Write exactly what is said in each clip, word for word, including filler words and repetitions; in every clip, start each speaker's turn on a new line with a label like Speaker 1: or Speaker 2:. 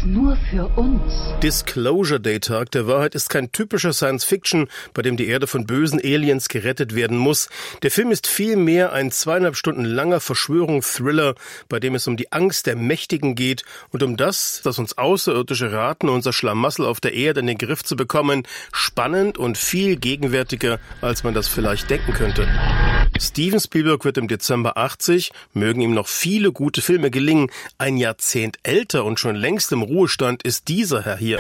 Speaker 1: nur für uns.
Speaker 2: Disclosure Day, Tag der Wahrheit, ist kein typischer Science-Fiction, bei dem die Erde von bösen Aliens gerettet werden muss. Der Film ist vielmehr ein zweieinhalb Stunden langer Verschwörungsthriller, bei dem es um die Angst der Mächtigen geht und um das, dass uns Außerirdische raten, unser Schlamassel auf der Erde in den Griff zu bekommen. Spannend und viel gegenwärtiger, als man das vielleicht denken könnte. Steven Spielberg wird im Dezember achtzig, mögen ihm noch viele gute Filme gelingen. Ein Jahrzehnt älter und schon längst im Ruhestand ist dieser Herr hier.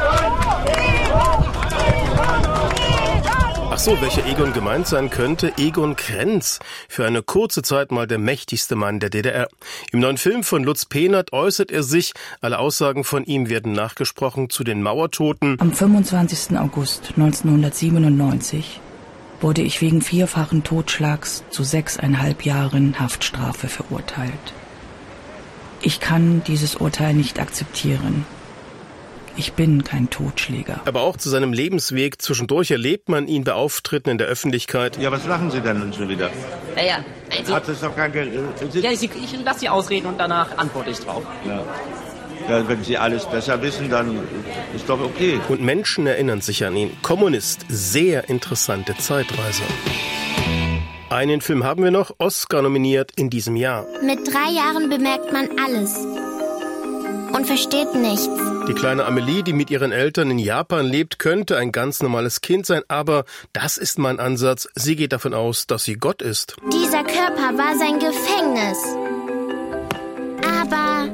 Speaker 2: Ach so, welcher Egon gemeint sein könnte? Egon Krenz, für eine kurze Zeit mal der mächtigste Mann der D D R. Im neuen Film von Lutz Pehnert äußert er sich, alle Aussagen von ihm werden nachgesprochen, zu den Mauertoten.
Speaker 3: Am fünfundzwanzigsten August neunzehnhundertsiebenundneunzig wurde ich wegen vierfachen Totschlags zu sechseinhalb Jahren Haftstrafe verurteilt. Ich kann dieses Urteil nicht akzeptieren. Ich bin kein Totschläger.
Speaker 2: Aber auch zu seinem Lebensweg. Zwischendurch erlebt man ihn bei Auftritten in der Öffentlichkeit.
Speaker 4: Ja, was lachen Sie denn nun schon wieder?
Speaker 5: Naja, also...
Speaker 4: Hat es doch kein Geld... Äh,
Speaker 5: ja, ich, ich lasse Sie ausreden und danach antworte ich drauf.
Speaker 4: Ja. Ja, wenn Sie alles besser wissen, dann ist doch okay.
Speaker 2: Und Menschen erinnern sich an ihn. Kommunist, sehr interessante Zeitreise. Einen Film haben wir noch, Oscar nominiert in diesem Jahr.
Speaker 6: Mit drei Jahren bemerkt man alles und versteht nichts.
Speaker 2: Die kleine Amelie, die mit ihren Eltern in Japan lebt, könnte ein ganz normales Kind sein, aber das ist mein Ansatz. Sie geht davon aus, dass sie Gott ist.
Speaker 6: Dieser Körper war sein Gefängnis. Aber...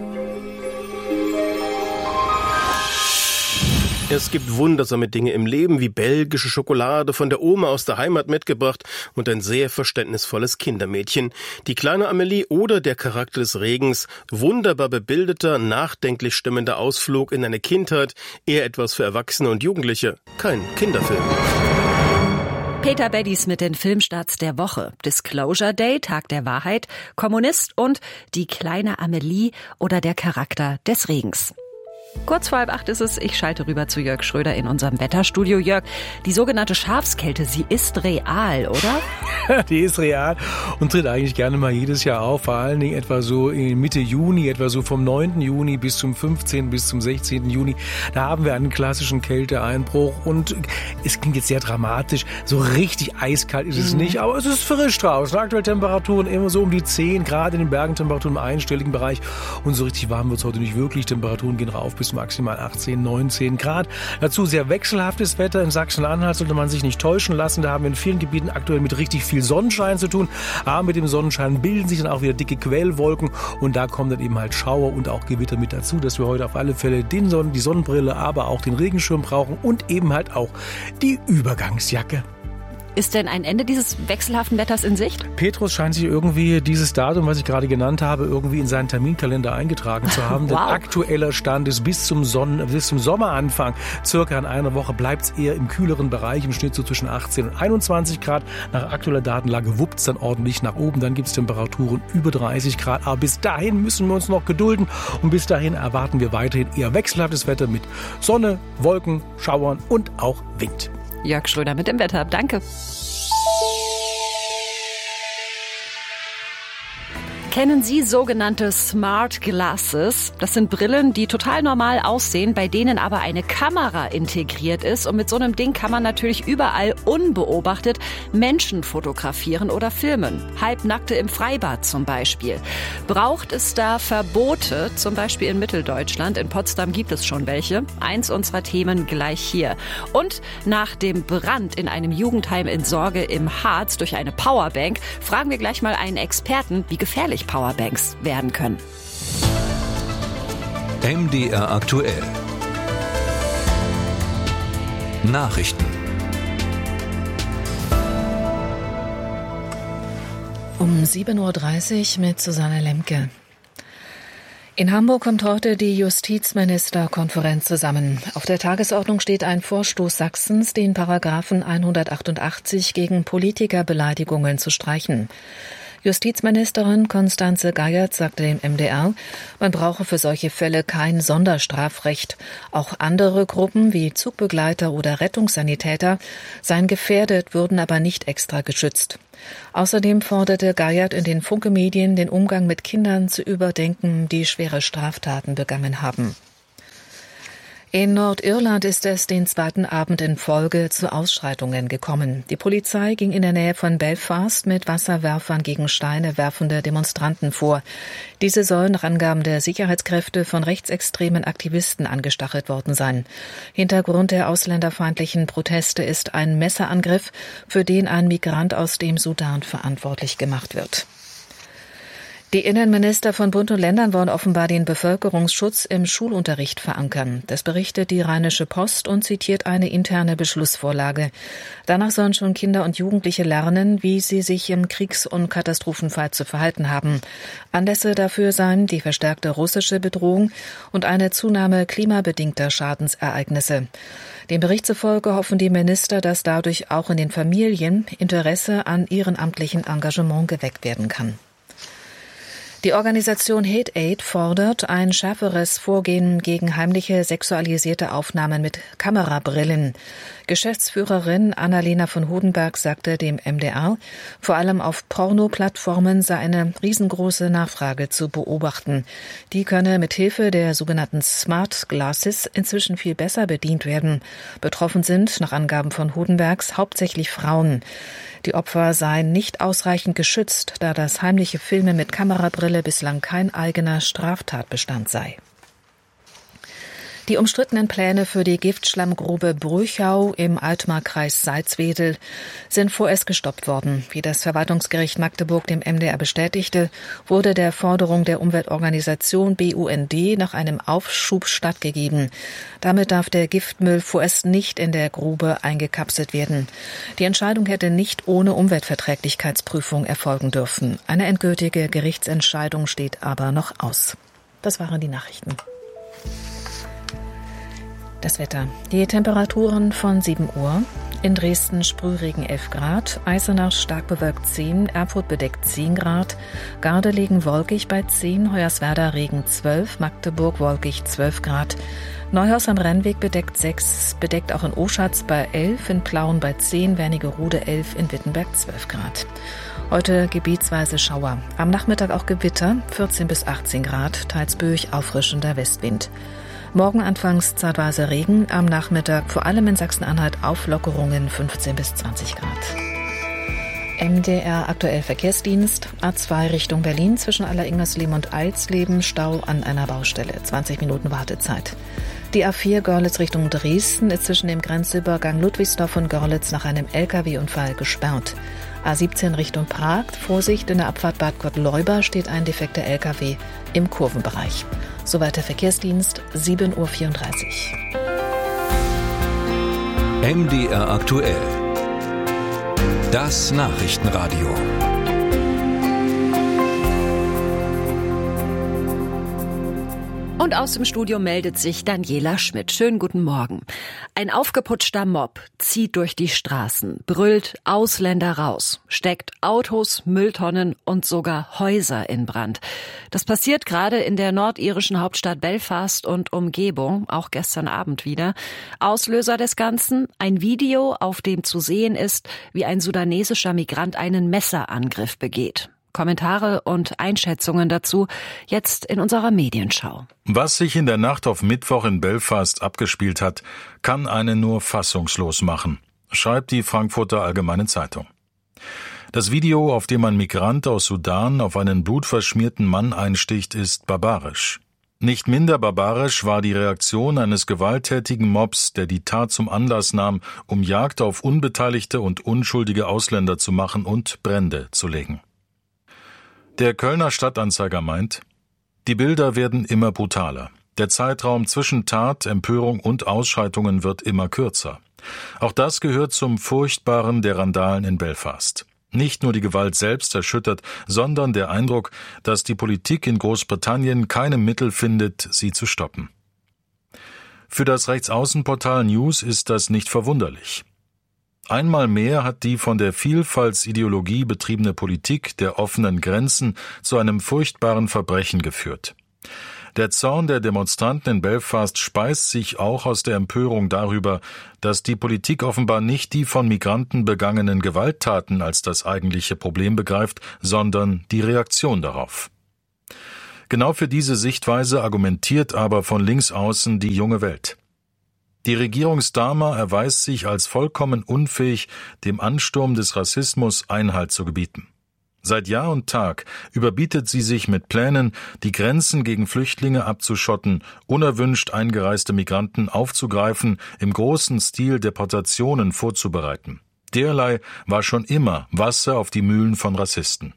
Speaker 2: Es gibt wundersame Dinge im Leben, wie belgische Schokolade von der Oma aus der Heimat mitgebracht und ein sehr verständnisvolles Kindermädchen. Die kleine Amelie oder der Charakter des Regens, wunderbar bebildeter, nachdenklich stimmender Ausflug in eine Kindheit, eher etwas für Erwachsene und Jugendliche, kein Kinderfilm.
Speaker 7: Peter Beddies mit den Filmstarts der Woche. Disclosure Day, Tag der Wahrheit, Kommunist und Die kleine Amelie oder der Charakter des Regens. Kurz vor halb acht ist es, ich schalte rüber zu Jörg Schröder in unserem Wetterstudio. Jörg, die sogenannte Schafskälte, sie ist real, oder?
Speaker 8: Die ist real und tritt eigentlich gerne mal jedes Jahr auf, vor allen Dingen etwa so in Mitte Juni, etwa so vom neunten Juni bis zum fünfzehnten bis zum sechzehnten Juni. Da haben wir einen klassischen Kälteeinbruch und es klingt jetzt sehr dramatisch, so richtig eiskalt ist es mhm. nicht, aber es ist frisch draußen. Aktuelle Temperaturen immer so um die zehn Grad, in den Bergen Temperaturen im einstelligen Bereich und so richtig warm wird es heute nicht wirklich. Temperaturen gehen rauf bis maximal achtzehn, neunzehn Grad. Dazu sehr wechselhaftes Wetter. In Sachsen-Anhalt sollte man sich nicht täuschen lassen. Da haben wir in vielen Gebieten aktuell mit richtig viel Sonnenschein zu tun. Aber mit dem Sonnenschein bilden sich dann auch wieder dicke Quellwolken und da kommen dann eben halt Schauer und auch Gewitter mit dazu, dass wir heute auf alle Fälle den Sonnen, die Sonnenbrille, aber auch den Regenschirm brauchen und eben halt auch die Übergangsjacke.
Speaker 7: Ist denn ein Ende dieses wechselhaften Wetters in Sicht?
Speaker 8: Petrus scheint sich irgendwie dieses Datum, was ich gerade genannt habe, irgendwie in seinen Terminkalender eingetragen zu haben. Wow. Denn aktueller Stand ist bis zum Sonnen, bis zum Sommeranfang, circa in einer Woche, bleibt es eher im kühleren Bereich, im Schnitt so zwischen achtzehn und einundzwanzig Grad. Nach aktueller Datenlage wuppt es dann ordentlich nach oben. Dann gibt es Temperaturen über dreißig Grad. Aber bis dahin müssen wir uns noch gedulden. Und bis dahin erwarten wir weiterhin eher wechselhaftes Wetter mit Sonne, Wolken, Schauern und auch Wind.
Speaker 7: Jörg Schröder mit dem Wetter. Danke. Kennen Sie sogenannte Smart Glasses? Das sind Brillen, die total normal aussehen, bei denen aber eine Kamera integriert ist. Und mit so einem Ding kann man natürlich überall unbeobachtet Menschen fotografieren oder filmen. Halbnackte im Freibad zum Beispiel. Braucht es da Verbote, zum Beispiel in Mitteldeutschland? In Potsdam gibt es schon welche. Eins unserer Themen gleich hier. Und nach dem Brand in einem Jugendheim in Sorge im Harz durch eine Powerbank fragen wir gleich mal einen Experten, wie gefährlich Powerbanks werden können.
Speaker 9: M D R aktuell. Nachrichten.
Speaker 10: Um sieben Uhr dreißig mit Susanne Lemke. In Hamburg kommt heute die Justizministerkonferenz zusammen. Auf der Tagesordnung steht ein Vorstoß Sachsens, den Paragraphen hundertachtundachtzig gegen Politikerbeleidigungen zu streichen. Justizministerin Constanze Geiert sagte dem M D R, man brauche für solche Fälle kein Sonderstrafrecht. Auch andere Gruppen wie Zugbegleiter oder Rettungssanitäter seien gefährdet, würden aber nicht extra geschützt. Außerdem forderte Geiert in den Funke-Medien, den Umgang mit Kindern zu überdenken, die schwere Straftaten begangen haben. In Nordirland ist es den zweiten Abend in Folge zu Ausschreitungen gekommen. Die Polizei ging in der Nähe von Belfast mit Wasserwerfern gegen Steine werfende Demonstranten vor. Diese sollen nach Angaben der Sicherheitskräfte von rechtsextremen Aktivisten angestachelt worden sein. Hintergrund der ausländerfeindlichen Proteste ist ein Messerangriff, für den ein Migrant aus dem Sudan verantwortlich gemacht wird. Die Innenminister von Bund und Ländern wollen offenbar den Bevölkerungsschutz im Schulunterricht verankern. Das berichtet die Rheinische Post und zitiert eine interne Beschlussvorlage. Danach sollen schon Kinder und Jugendliche lernen, wie sie sich im Kriegs- und Katastrophenfall zu verhalten haben. Anlässe dafür seien die verstärkte russische Bedrohung und eine Zunahme klimabedingter Schadensereignisse. Dem Bericht zufolge hoffen die Minister, dass dadurch auch in den Familien Interesse an ehrenamtlichem Engagement geweckt werden kann. Die Organisation Hate Aid fordert ein schärferes Vorgehen gegen heimliche sexualisierte Aufnahmen mit Kamerabrillen. Geschäftsführerin Annalena von Hodenberg sagte dem M D R, vor allem auf Porno-Plattformen sei eine riesengroße Nachfrage zu beobachten. Die könne mit Hilfe der sogenannten Smart Glasses inzwischen viel besser bedient werden. Betroffen sind, nach Angaben von Hodenbergs, hauptsächlich Frauen. Die Opfer seien nicht ausreichend geschützt, da das heimliche Filmen mit Kamerabrille bislang kein eigener Straftatbestand sei. Die umstrittenen Pläne für die Giftschlammgrube Brüchau im Altmarkkreis Salzwedel sind vorerst gestoppt worden. Wie das Verwaltungsgericht Magdeburg dem M D R bestätigte, wurde der Forderung der Umweltorganisation B U N D nach einem Aufschub stattgegeben. Damit darf der Giftmüll vorerst nicht in der Grube eingekapselt werden. Die Entscheidung hätte nicht ohne Umweltverträglichkeitsprüfung erfolgen dürfen. Eine endgültige Gerichtsentscheidung steht aber noch aus. Das waren die Nachrichten. Das Wetter. Die Temperaturen von sieben Uhr. In Dresden Sprühregen elf Grad, Eisenach stark bewölkt zehn, Erfurt bedeckt zehn Grad, Gardelegen wolkig bei zehn, Hoyerswerda Regen zwölf, Magdeburg wolkig zwölf Grad, Neuhaus am Rennweg bedeckt sechs, bedeckt auch in Oschatz bei elf, in Plauen bei zehn, Wernigerode elf, in Wittenberg zwölf Grad. Heute gebietsweise Schauer. Am Nachmittag auch Gewitter, vierzehn bis achtzehn Grad, teils böig auffrischender Westwind. Morgen anfangs zeitweise Regen, am Nachmittag vor allem in Sachsen-Anhalt Auflockerungen fünfzehn bis zwanzig Grad. M D R aktuell Verkehrsdienst, A zwei Richtung Berlin zwischen Alleringmersleben und Eilsleben, Stau an einer Baustelle, zwanzig Minuten Wartezeit. Die A vier Görlitz Richtung Dresden ist zwischen dem Grenzübergang Ludwigsdorf und Görlitz nach einem L K W-Unfall gesperrt. A siebzehn Richtung Prag, Vorsicht, in der Abfahrt Bad Gottleuba steht ein defekter L K W im Kurvenbereich. Soweit der Verkehrsdienst, sieben Uhr vierunddreißig.
Speaker 9: M D R aktuell. Das Nachrichtenradio.
Speaker 7: Und aus dem Studio meldet sich Daniela Schmidt. Schönen guten Morgen. Ein aufgeputschter Mob zieht durch die Straßen, brüllt Ausländer raus, steckt Autos, Mülltonnen und sogar Häuser in Brand. Das passiert gerade in der nordirischen Hauptstadt Belfast und Umgebung, auch gestern Abend wieder. Auslöser des Ganzen, ein Video, auf dem zu sehen ist, wie ein sudanesischer Migrant einen Messerangriff begeht. Kommentare und Einschätzungen dazu jetzt in unserer Medienschau.
Speaker 1: Was sich in der Nacht auf Mittwoch in Belfast abgespielt hat, kann einen nur fassungslos machen, schreibt die Frankfurter Allgemeine Zeitung. Das Video, auf dem ein Migrant aus Sudan auf einen blutverschmierten Mann einsticht, ist barbarisch. Nicht minder barbarisch war die Reaktion eines gewalttätigen Mobs, der die Tat zum Anlass nahm, um Jagd auf unbeteiligte und unschuldige Ausländer zu machen und Brände zu legen. Der Kölner Stadtanzeiger meint, die Bilder werden immer brutaler. Der Zeitraum zwischen Tat, Empörung und Ausschreitungen wird immer kürzer. Auch das gehört zum Furchtbaren der Randalen in Belfast. Nicht nur die Gewalt selbst erschüttert, sondern der Eindruck, dass die Politik in Großbritannien keine Mittel findet, sie zu stoppen. Für das Rechtsaußenportal News ist das nicht verwunderlich. Einmal mehr hat die von der Vielfaltsideologie betriebene Politik der offenen Grenzen zu einem furchtbaren Verbrechen geführt. Der Zorn der Demonstranten in Belfast speist sich auch aus der Empörung darüber, dass die Politik offenbar nicht die von Migranten begangenen Gewalttaten als das eigentliche Problem begreift, sondern die Reaktion darauf. Genau für diese Sichtweise argumentiert aber von links außen die Junge Welt. Die Regierungsdama erweist sich als vollkommen unfähig, dem Ansturm des Rassismus Einhalt zu gebieten. Seit Jahr und Tag überbietet sie sich mit Plänen, die Grenzen gegen Flüchtlinge abzuschotten, unerwünscht eingereiste Migranten aufzugreifen, im großen Stil Deportationen vorzubereiten. Derlei war schon immer Wasser auf die Mühlen von Rassisten.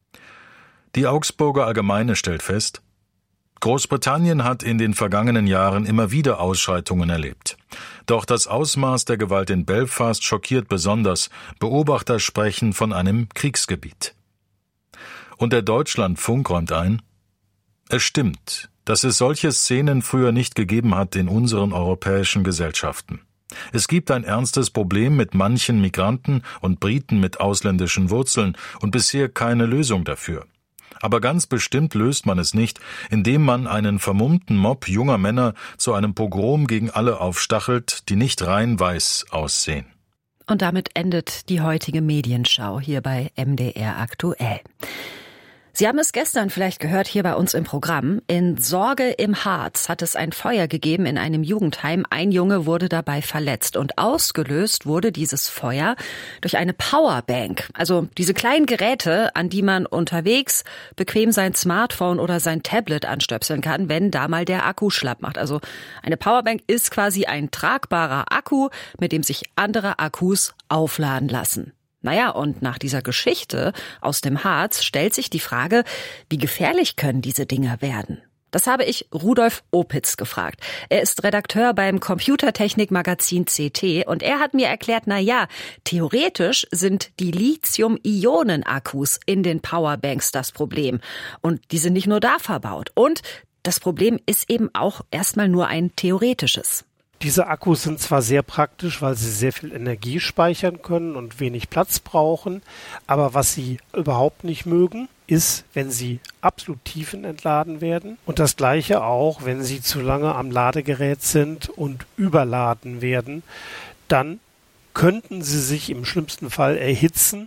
Speaker 1: Die Augsburger Allgemeine stellt fest: Großbritannien hat in den vergangenen Jahren immer wieder Ausschreitungen erlebt. Doch das Ausmaß der Gewalt in Belfast schockiert besonders. Beobachter sprechen von einem Kriegsgebiet. Und der Deutschlandfunk räumt ein: Es stimmt, dass es solche Szenen früher nicht gegeben hat in unseren europäischen Gesellschaften. Es gibt ein ernstes Problem mit manchen Migranten und Briten mit ausländischen Wurzeln und bisher keine Lösung dafür. Aber ganz bestimmt löst man es nicht, indem man einen vermummten Mob junger Männer zu einem Pogrom gegen alle aufstachelt, die nicht rein weiß aussehen.
Speaker 7: Und damit endet die heutige Medienschau hier bei M D R aktuell. Sie haben es gestern vielleicht gehört hier bei uns im Programm. In Sorge im Harz hat es ein Feuer gegeben in einem Jugendheim. Ein Junge wurde dabei verletzt und ausgelöst wurde dieses Feuer durch eine Powerbank. Also diese kleinen Geräte, an die man unterwegs bequem sein Smartphone oder sein Tablet anstöpseln kann, wenn da mal der Akku schlapp macht. Also eine Powerbank ist quasi ein tragbarer Akku, mit dem sich andere Akkus aufladen lassen. Naja, und nach dieser Geschichte aus dem Harz stellt sich die Frage, wie gefährlich können diese Dinger werden? Das habe ich Rudolf Opitz gefragt. Er ist Redakteur beim Computertechnik-Magazin C T und er hat mir erklärt, na ja, theoretisch sind die Lithium-Ionen-Akkus in den Powerbanks das Problem. Und die sind nicht nur da verbaut. Und das Problem ist eben auch erstmal nur ein theoretisches.
Speaker 11: Diese Akkus sind zwar sehr praktisch, weil sie sehr viel Energie speichern können und wenig Platz brauchen, aber was sie überhaupt nicht mögen, ist, wenn sie absolut tiefenentladen werden und das Gleiche auch, wenn sie zu lange am Ladegerät sind und überladen werden, dann könnten sie sich im schlimmsten Fall erhitzen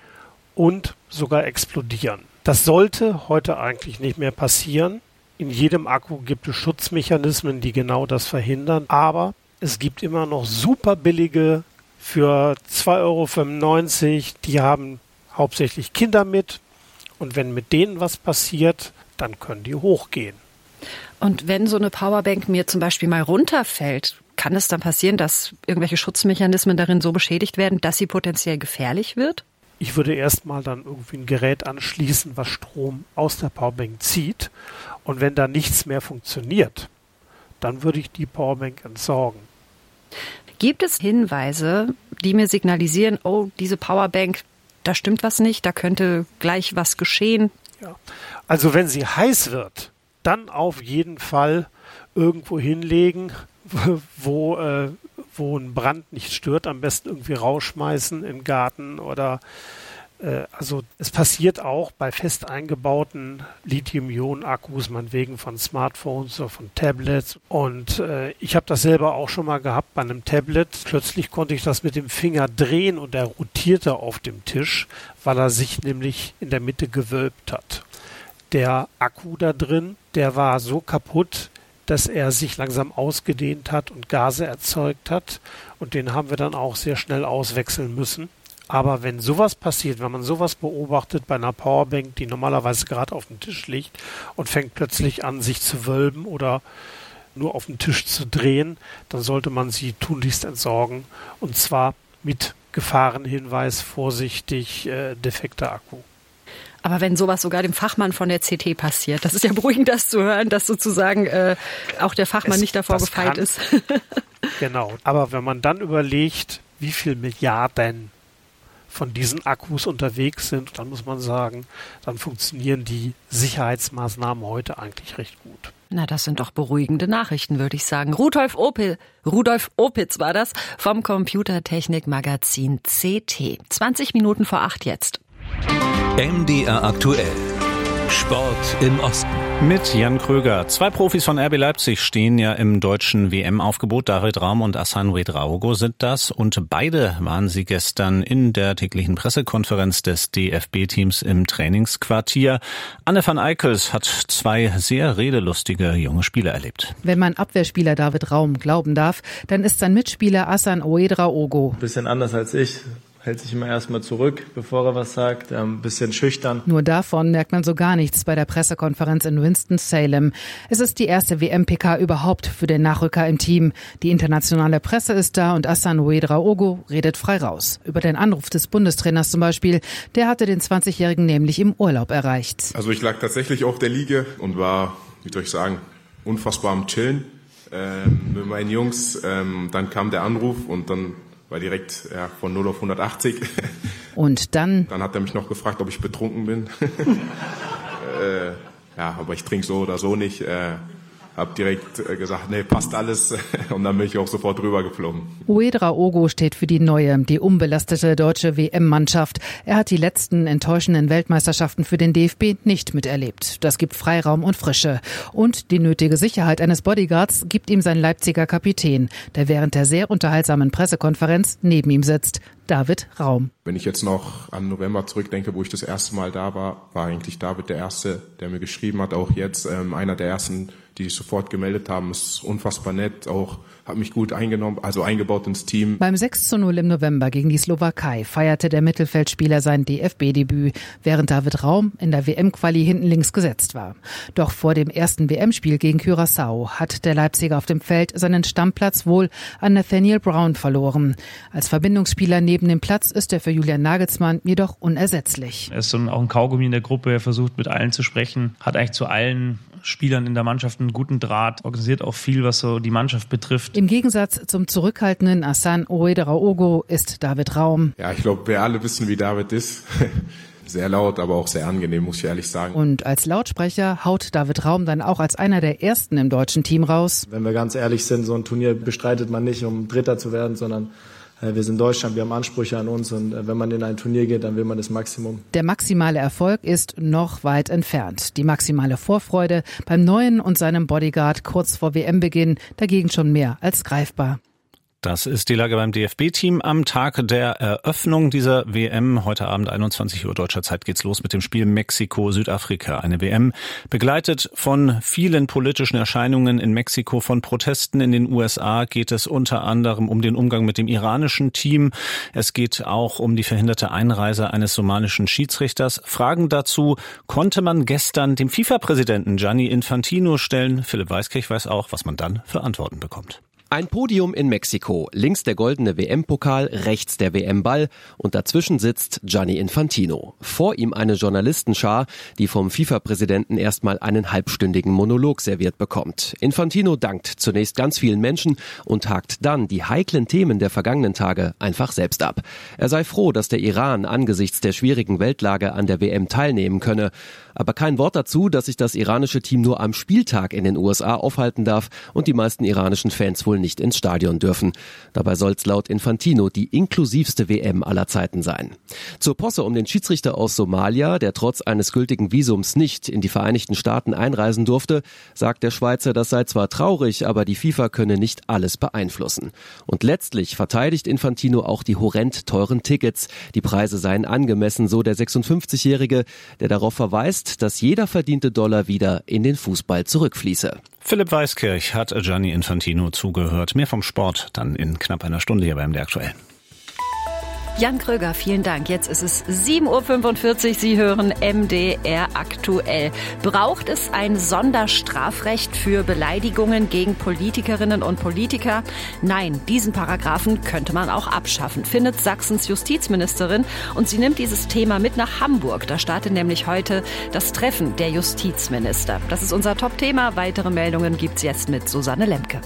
Speaker 11: und sogar explodieren. Das sollte heute eigentlich nicht mehr passieren. In jedem Akku gibt es Schutzmechanismen, die genau das verhindern. Aber es gibt immer noch super billige für zwei Euro fünfundneunzig. Die haben hauptsächlich Kinder mit. Und wenn mit denen was passiert, dann können die hochgehen.
Speaker 7: Und wenn so eine Powerbank mir zum Beispiel mal runterfällt, kann es dann passieren, dass irgendwelche Schutzmechanismen darin so beschädigt werden, dass sie potenziell gefährlich wird?
Speaker 11: Ich würde erstmal dann irgendwie ein Gerät anschließen, was Strom aus der Powerbank zieht. Und wenn da nichts mehr funktioniert, dann würde ich die Powerbank entsorgen.
Speaker 7: Gibt es Hinweise, die mir signalisieren, oh, diese Powerbank, da stimmt was nicht, da könnte gleich was geschehen?
Speaker 11: Ja. Also wenn sie heiß wird, dann auf jeden Fall irgendwo hinlegen, wo, äh, wo ein Brand nicht stört, am besten irgendwie rausschmeißen in den Garten oder äh, also es passiert auch bei fest eingebauten Lithium-Ionen-Akkus, meinetwegen von Smartphones oder von Tablets und äh, ich habe das selber auch schon mal gehabt bei einem Tablet. Plötzlich konnte ich das mit dem Finger drehen und er rotierte auf dem Tisch, weil er sich nämlich in der Mitte gewölbt hat. Der Akku da drin, der war so kaputt, dass er sich langsam ausgedehnt hat und Gase erzeugt hat. Und den haben wir dann auch sehr schnell auswechseln müssen. Aber wenn sowas passiert, wenn man sowas beobachtet bei einer Powerbank, die normalerweise gerade auf dem Tisch liegt und fängt plötzlich an, sich zu wölben oder nur auf dem Tisch zu drehen, dann sollte man sie tunlichst entsorgen. Und zwar mit Gefahrenhinweis, vorsichtig, äh, defekter Akku.
Speaker 7: Aber wenn sowas sogar dem Fachmann von der C T passiert, das ist ja beruhigend, das zu hören, dass sozusagen äh, auch der Fachmann es, nicht davor gefeit kann, ist.
Speaker 11: Genau. Aber wenn man dann überlegt, wie viel Milliarden von diesen Akkus unterwegs sind, dann muss man sagen, dann funktionieren die Sicherheitsmaßnahmen heute eigentlich recht gut.
Speaker 7: Na, das sind doch beruhigende Nachrichten, würde ich sagen. Rudolf Opel, Rudolf Opitz war das vom Computertechnik-Magazin C T. zwanzig Minuten vor acht jetzt.
Speaker 9: M D R aktuell. Sport im Osten.
Speaker 12: Mit Jan Kröger. Zwei Profis von R B Leipzig stehen ja im deutschen W M-Aufgebot. David Raum und Hassan Ouedraogo sind das. Und beide waren sie gestern in der täglichen Pressekonferenz des D F B-Teams im Trainingsquartier. Anne van Eickels hat zwei sehr redelustige junge Spieler erlebt.
Speaker 13: Wenn man Abwehrspieler David Raum glauben darf, dann ist sein Mitspieler Hassan Ouedraogo.
Speaker 14: Bisschen anders als ich. Hält sich immer erstmal zurück, bevor er was sagt, ein bisschen schüchtern.
Speaker 13: Nur davon merkt man so gar nichts bei der Pressekonferenz in Winston-Salem. Es ist die erste W M-P K überhaupt für den Nachrücker im Team. Die internationale Presse ist da und Hassan Ouedraogo redet frei raus. Über den Anruf des Bundestrainers zum Beispiel, der hatte den zwanzigjährigen nämlich im Urlaub erreicht.
Speaker 15: Also ich lag tatsächlich auf der Liege und war, wie soll ich sagen, unfassbar am Chillen ähm, mit meinen Jungs. Ähm, dann kam der Anruf und dann war direkt ja, von null auf hundertachtzig.
Speaker 13: Und dann?
Speaker 15: Dann hat er mich noch gefragt, ob ich betrunken bin. äh, ja, aber ich trinke so oder so nicht. Äh, hab direkt äh, gesagt, nee, passt alles. Und dann bin ich auch sofort rübergeflogen.
Speaker 13: Ouedraogo steht für die neue, die unbelastete deutsche W M-Mannschaft. Er hat die letzten enttäuschenden Weltmeisterschaften für den D F B nicht miterlebt. Das gibt Freiraum und Frische. Und die nötige Sicherheit eines Bodyguards gibt ihm sein Leipziger Kapitän, der während der sehr unterhaltsamen Pressekonferenz neben ihm sitzt. David Raum.
Speaker 15: Wenn ich jetzt noch an November zurückdenke, wo ich das erste Mal da war, war eigentlich David der Erste, der mir geschrieben hat. Auch jetzt ähm, einer der Ersten, die sich sofort gemeldet haben. Ist unfassbar nett, auch hat mich gut eingenommen, also eingebaut ins Team.
Speaker 13: Beim sechs zu null im November gegen die Slowakei feierte der Mittelfeldspieler sein D F B-Debüt, während David Raum in der W M-Quali hinten links gesetzt war. Doch vor dem ersten W M-Spiel gegen Curaçao hat der Leipziger auf dem Feld seinen Stammplatz wohl an Nathaniel Brown verloren. Als Verbindungsspieler neben dem Platz ist er für Julian Nagelsmann jedoch unersetzlich.
Speaker 16: Er ist so ein, auch ein Kaugummi in der Gruppe, er versucht mit allen zu sprechen, hat eigentlich zu allen Spielern in der Mannschaft einen guten Draht, organisiert auch viel, was so die Mannschaft betrifft.
Speaker 13: Im Gegensatz zum zurückhaltenden Hassan Ouedraogo ist David Raum.
Speaker 15: Ja, ich glaube, wir alle wissen, wie David ist. Sehr laut, aber auch sehr angenehm, muss ich ehrlich sagen.
Speaker 13: Und als Lautsprecher haut David Raum dann auch als einer der Ersten im deutschen Team raus.
Speaker 14: Wenn wir ganz ehrlich sind, so ein Turnier bestreitet man nicht, um Dritter zu werden, sondern wir sind Deutschland, wir haben Ansprüche an uns und wenn man in ein Turnier geht, dann will man das Maximum.
Speaker 13: Der maximale Erfolg ist noch weit entfernt. Die maximale Vorfreude beim Neuen und seinem Bodyguard kurz vor W M-Beginn dagegen schon mehr als greifbar.
Speaker 12: Das ist die Lage beim D F B-Team am Tag der Eröffnung dieser W M. Heute Abend einundzwanzig Uhr deutscher Zeit geht's los mit dem Spiel Mexiko-Südafrika. Eine W M begleitet von vielen politischen Erscheinungen in Mexiko, von Protesten in den U S A geht es unter anderem um den Umgang mit dem iranischen Team. Es geht auch um die verhinderte Einreise eines somalischen Schiedsrichters. Fragen dazu konnte man gestern dem FIFA-Präsidenten Gianni Infantino stellen. Philipp Weiskirch weiß auch, was man dann für Antworten bekommt.
Speaker 17: Ein Podium in Mexiko, links der goldene W M-Pokal, rechts der W M-Ball und dazwischen sitzt Gianni Infantino. Vor ihm eine Journalistenschar, die vom FIFA-Präsidenten erstmal einen halbstündigen Monolog serviert bekommt. Infantino dankt zunächst ganz vielen Menschen und hakt dann die heiklen Themen der vergangenen Tage einfach selbst ab. Er sei froh, dass der Iran angesichts der schwierigen Weltlage an der W M teilnehmen könne. Aber kein Wort dazu, dass sich das iranische Team nur am Spieltag in den U S A aufhalten darf und die meisten iranischen Fans wohl nicht ins Stadion dürfen. Dabei soll es laut Infantino die inklusivste W M aller Zeiten sein. Zur Posse um den Schiedsrichter aus Somalia, der trotz eines gültigen Visums nicht in die Vereinigten Staaten einreisen durfte, sagt der Schweizer, das sei zwar traurig, aber die FIFA könne nicht alles beeinflussen. Und letztlich verteidigt Infantino auch die horrend teuren Tickets. Die Preise seien angemessen, so der sechsundfünfzigjährige, der darauf verweist, dass jeder verdiente Dollar wieder in den Fußball zurückfließe.
Speaker 12: Philipp Weiskirch hat Gianni Infantino zugehört. Mehr vom Sport dann in knapp einer Stunde hier beim M D R Aktuell.
Speaker 7: Jan Kröger, vielen Dank. Jetzt ist es sieben Uhr fünfundvierzig. Sie hören M D R Aktuell. Braucht es ein Sonderstrafrecht für Beleidigungen gegen Politikerinnen und Politiker? Nein, diesen Paragraphen könnte man auch abschaffen, findet Sachsens Justizministerin. Und sie nimmt dieses Thema mit nach Hamburg. Da startet nämlich heute das Treffen der Justizminister. Das ist unser Top-Thema. Weitere Meldungen gibt's jetzt mit Susanne Lemke.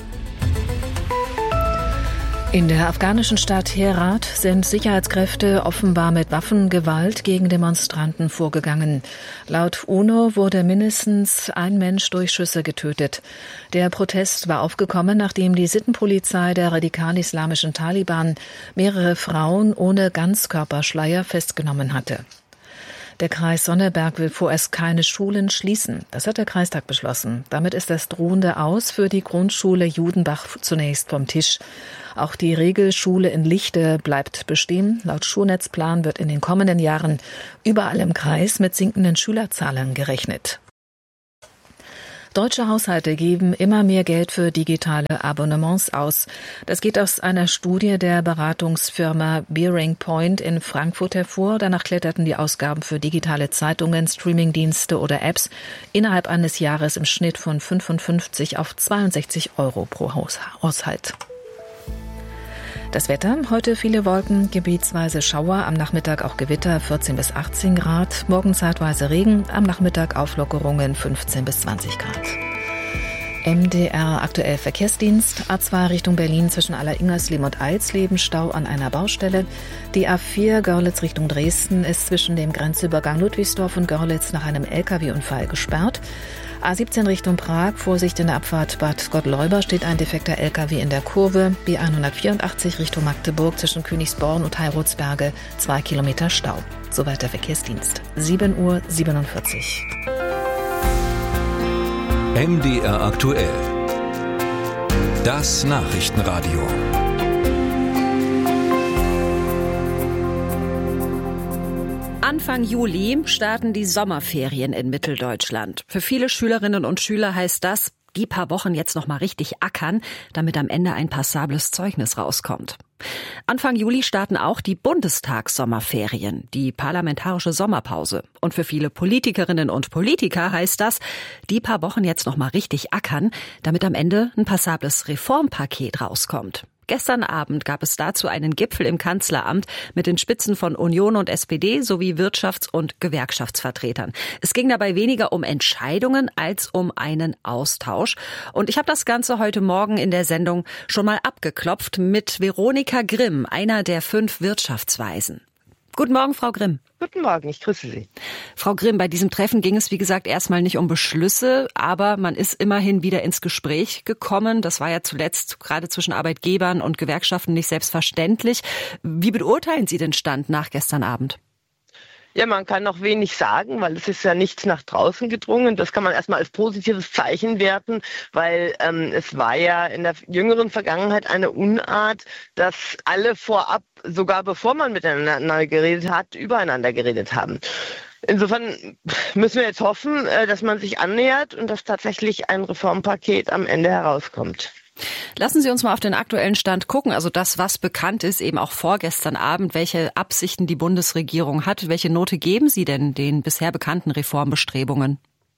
Speaker 10: In der afghanischen Stadt Herat sind Sicherheitskräfte offenbar mit Waffengewalt gegen Demonstranten vorgegangen. Laut UNO wurde mindestens ein Mensch durch Schüsse getötet. Der Protest war aufgekommen, nachdem die Sittenpolizei der radikal-islamischen Taliban mehrere Frauen ohne Ganzkörperschleier festgenommen hatte. Der Kreis Sonneberg will vorerst keine Schulen schließen. Das hat der Kreistag beschlossen. Damit ist das drohende Aus für die Grundschule Judenbach zunächst vom Tisch. Auch die Regelschule in Lichte bleibt bestehen. Laut Schulnetzplan wird in den kommenden Jahren überall im Kreis mit sinkenden Schülerzahlen gerechnet. Deutsche Haushalte geben immer mehr Geld für digitale Abonnements aus. Das geht aus einer Studie der Beratungsfirma Bearing Point in Frankfurt hervor. Danach kletterten die Ausgaben für digitale Zeitungen, Streamingdienste oder Apps innerhalb eines Jahres im Schnitt von fünfundfünfzig auf zweiundsechzig Euro pro Haushalt. Das Wetter, heute viele Wolken, gebietsweise Schauer, am Nachmittag auch Gewitter, vierzehn bis achtzehn Grad, morgen zeitweise Regen, am Nachmittag Auflockerungen, fünfzehn bis zwanzig Grad. M D R aktuell Verkehrsdienst, A zwei Richtung Berlin zwischen Aller-Ingersleben und Eilsleben, Stau an einer Baustelle. Die A vier Görlitz Richtung Dresden ist zwischen dem Grenzübergang Ludwigsdorf und Görlitz nach einem L K W-Unfall gesperrt. A siebzehn Richtung Prag, Vorsicht in der Abfahrt Bad Gottleuba, steht ein defekter L K W in der Kurve. B hundertvierundachtzig Richtung Magdeburg zwischen Königsborn und Heilrotsberge, zwei Kilometer Stau. Soweit der Verkehrsdienst. sieben Uhr siebenundvierzig.
Speaker 9: M D R aktuell. Das Nachrichtenradio.
Speaker 7: Anfang Juli starten die Sommerferien in Mitteldeutschland. Für viele Schülerinnen und Schüler heißt das, die paar Wochen jetzt noch mal richtig ackern, damit am Ende ein passables Zeugnis rauskommt. Anfang Juli starten auch die Bundestagssommerferien, die parlamentarische Sommerpause. Und für viele Politikerinnen und Politiker heißt das, die paar Wochen jetzt noch mal richtig ackern, damit am Ende ein passables Reformpaket rauskommt. Gestern Abend gab es dazu einen Gipfel im Kanzleramt mit den Spitzen von Union und S P D sowie Wirtschafts- und Gewerkschaftsvertretern. Es ging dabei weniger um Entscheidungen als um einen Austausch. Und ich habe das Ganze heute Morgen in der Sendung schon mal abgeklopft mit Veronika Grimm, einer der fünf Wirtschaftsweisen. Guten Morgen, Frau Grimm.
Speaker 18: Guten Morgen, ich grüße Sie.
Speaker 7: Frau Grimm, bei diesem Treffen ging es, wie gesagt, erstmal nicht um Beschlüsse, aber man ist immerhin wieder ins Gespräch gekommen. Das war ja zuletzt gerade zwischen Arbeitgebern und Gewerkschaften nicht selbstverständlich. Wie beurteilen Sie den Stand nach gestern Abend?
Speaker 18: Ja, man kann noch wenig sagen, weil es ist ja nichts nach draußen gedrungen. Das kann man erstmal als positives Zeichen werten, weil ähm, es war ja in der jüngeren Vergangenheit eine Unart, dass alle vorab, sogar bevor man miteinander geredet hat, übereinander geredet haben. Insofern müssen wir jetzt hoffen, dass man sich annähert und dass tatsächlich ein Reformpaket am Ende herauskommt.
Speaker 7: Lassen Sie uns mal auf den aktuellen Stand gucken, also das, was bekannt ist, eben auch vorgestern Abend, welche Absichten die Bundesregierung hat. Welche Note geben Sie denn den bisher bekannten Reformbestrebungen?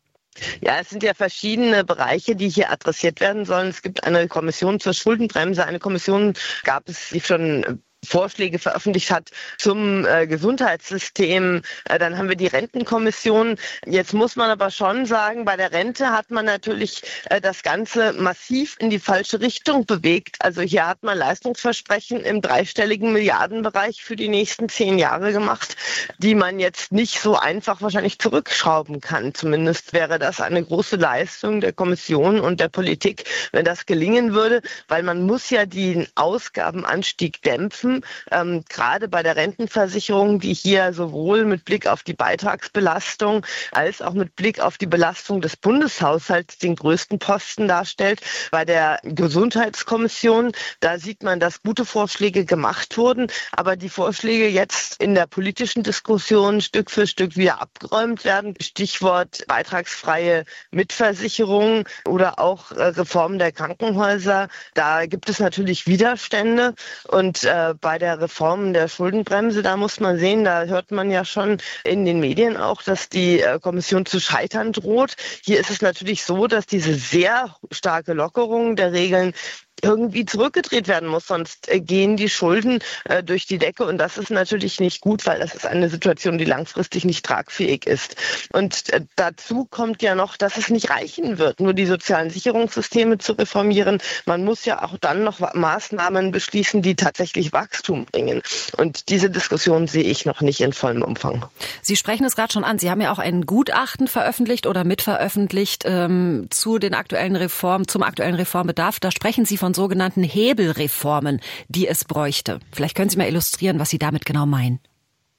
Speaker 18: Ja, es sind ja verschiedene Bereiche, die hier adressiert werden sollen. Es gibt eine Kommission zur Schuldenbremse, eine Kommission gab es, die schon Vorschläge veröffentlicht hat zum äh, Gesundheitssystem. Äh, dann haben wir die Rentenkommission. Jetzt muss man aber schon sagen, bei der Rente hat man natürlich äh, das Ganze massiv in die falsche Richtung bewegt. Also hier hat man Leistungsversprechen im dreistelligen Milliardenbereich für die nächsten zehn Jahre gemacht, die man jetzt nicht so einfach wahrscheinlich zurückschrauben kann. Zumindest wäre das eine große Leistung der Kommission und der Politik, wenn das gelingen würde, weil man muss ja den Ausgabenanstieg dämpfen. Ähm, gerade bei der Rentenversicherung, die hier sowohl mit Blick auf die Beitragsbelastung als auch mit Blick auf die Belastung des Bundeshaushalts den größten Posten darstellt. Bei der Gesundheitskommission, da sieht man, dass gute Vorschläge gemacht wurden, aber die Vorschläge jetzt in der politischen Diskussion Stück für Stück wieder abgeräumt werden. Stichwort beitragsfreie Mitversicherung oder auch äh, Reform der Krankenhäuser. Da gibt es natürlich Widerstände und äh, bei der Reform der Schuldenbremse, da muss man sehen, da hört man ja schon in den Medien auch, dass die äh, Kommission zu scheitern droht. Hier ist es natürlich so, dass diese sehr starke Lockerung der Regeln irgendwie zurückgedreht werden muss, sonst äh, gehen die Schulden äh, durch die Decke und das ist natürlich nicht gut, weil das ist eine Situation, die langfristig nicht tragfähig ist. Und äh, dazu kommt ja noch, dass es nicht reichen wird, nur die sozialen Sicherungssysteme zu reformieren. Man muss ja auch dann noch Maßnahmen beschließen, die tatsächlich Wachstum bringen. Und diese Diskussion sehe ich noch nicht in vollem Umfang.
Speaker 7: Sie sprechen es gerade schon an. Sie haben ja auch ein Gutachten veröffentlicht oder mitveröffentlicht ähm, zu den aktuellen Reformen, zum aktuellen Reformbedarf. Da sprechen Sie von sogenannten Hebelreformen, die es bräuchte. Vielleicht können Sie mal illustrieren, was Sie damit genau meinen.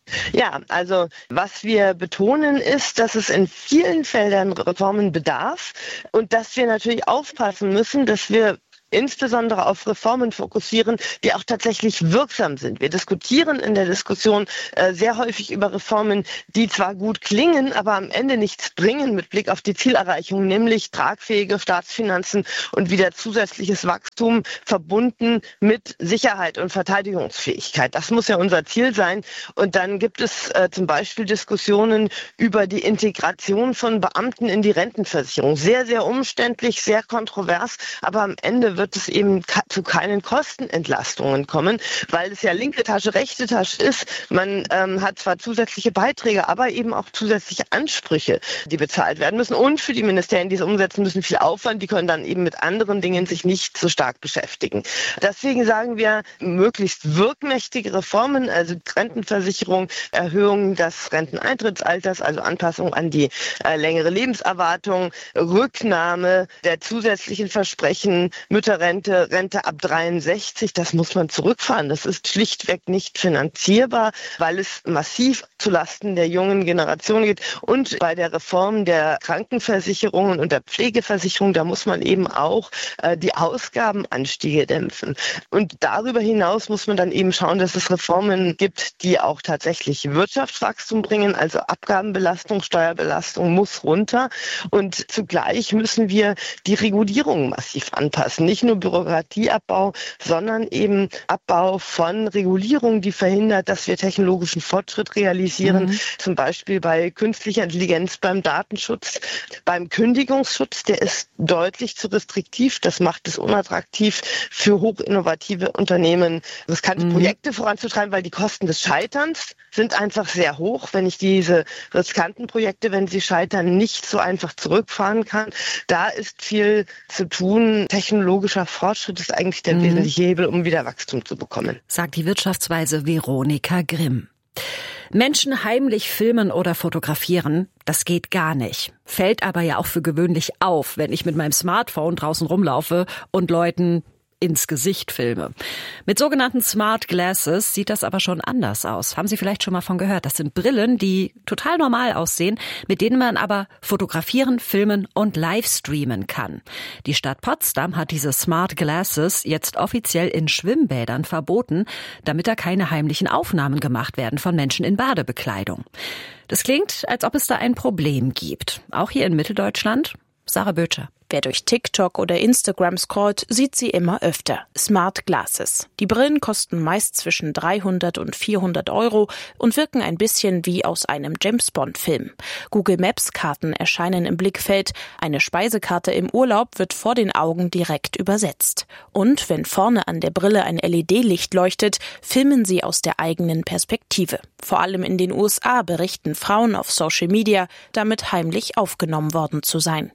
Speaker 18: Ja, also was wir betonen ist, dass es in vielen Feldern Reformen bedarf und dass wir natürlich aufpassen müssen, dass wir insbesondere auf Reformen fokussieren, die auch tatsächlich wirksam sind. Wir diskutieren in der Diskussion äh, sehr häufig über Reformen, die zwar gut klingen, aber am Ende nichts bringen mit Blick auf die Zielerreichung, nämlich tragfähige Staatsfinanzen und wieder zusätzliches Wachstum verbunden mit Sicherheit und Verteidigungsfähigkeit. Das muss ja unser Ziel sein. Und dann gibt es äh, zum Beispiel Diskussionen über die Integration von Beamten in die Rentenversicherung. Sehr, sehr umständlich, sehr kontrovers, aber am Ende wird es eben zu keinen Kostenentlastungen kommen, weil es ja linke Tasche, rechte Tasche ist. Man ähm, hat zwar zusätzliche Beiträge, aber eben auch zusätzliche Ansprüche, die bezahlt werden müssen. Und für die Ministerien, die es umsetzen müssen, viel Aufwand. Die können dann eben mit anderen Dingen sich nicht so stark beschäftigen. Deswegen sagen wir, möglichst wirkmächtige Reformen, also Rentenversicherung, Erhöhung des Renteneintrittsalters, also Anpassung an die äh, längere Lebenserwartung, Rücknahme der zusätzlichen Versprechen, Mütterrente, Rente ab dreiundsechzig, das muss man zurückfahren. Das ist schlichtweg nicht finanzierbar, weil es massiv zulasten der jungen Generation geht. Und bei der Reform der Krankenversicherungen und der Pflegeversicherung, da muss man eben auch äh, die Ausgabenanstiege dämpfen. Und darüber hinaus muss man dann eben schauen, dass es Reformen gibt, die auch tatsächlich Wirtschaftswachstum bringen, also Abgabenbelastung, Steuerbelastung muss runter. Und zugleich müssen wir die Regulierung massiv anpassen. Nicht nur Bürokratieabbau, sondern eben Abbau von Regulierung, die verhindert, dass wir technologischen Fortschritt realisieren. Mhm. Zum Beispiel bei künstlicher Intelligenz, beim Datenschutz, beim Kündigungsschutz. Der ist deutlich zu restriktiv. Das macht es unattraktiv für hochinnovative Unternehmen, riskante mhm. Projekte voranzutreiben, weil die Kosten des Scheiterns sind einfach sehr hoch. Wenn ich diese riskanten Projekte, wenn sie scheitern, nicht so einfach zurückfahren kann, da ist viel zu tun. Technologischer Fortschritt ist eigentlich der mhm. wesentliche Hebel, um wieder Wachstum zu bekommen.
Speaker 7: Sagt die Wirtschaftsweise Veronika Grimm. Menschen heimlich filmen oder fotografieren, das geht gar nicht. Fällt aber ja auch für gewöhnlich auf, wenn ich mit meinem Smartphone draußen rumlaufe und Leuten ins Gesicht filme. Mit sogenannten Smart Glasses sieht das aber schon anders aus. Haben Sie vielleicht schon mal von gehört? Das sind Brillen, die total normal aussehen, mit denen man aber fotografieren, filmen und live streamen kann. Die Stadt Potsdam hat diese Smart Glasses jetzt offiziell in Schwimmbädern verboten, damit da keine heimlichen Aufnahmen gemacht werden von Menschen in Badebekleidung. Das klingt, als ob es da ein Problem gibt. Auch hier in Mitteldeutschland. Sarah Böttcher.
Speaker 19: Wer durch TikTok oder Instagram scrollt, sieht sie immer öfter. Smart Glasses. Die Brillen kosten meist zwischen dreihundert und vierhundert Euro und wirken ein bisschen wie aus einem James-Bond-Film. Google Maps-Karten erscheinen im Blickfeld. Eine Speisekarte im Urlaub wird vor den Augen direkt übersetzt. Und wenn vorne an der Brille ein L E D-Licht leuchtet, filmen sie aus der eigenen Perspektive. Vor allem in den U S A berichten Frauen auf Social Media, damit heimlich aufgenommen worden zu sein.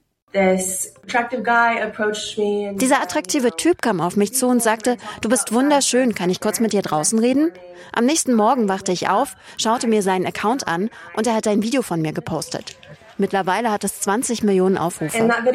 Speaker 20: Dieser attraktive Typ kam auf mich zu und sagte, du bist wunderschön, kann ich kurz mit dir draußen reden? Am nächsten Morgen wachte ich auf, schaute mir seinen Account an und er hat ein Video von mir gepostet. Mittlerweile hat es zwanzig Millionen Aufrufe.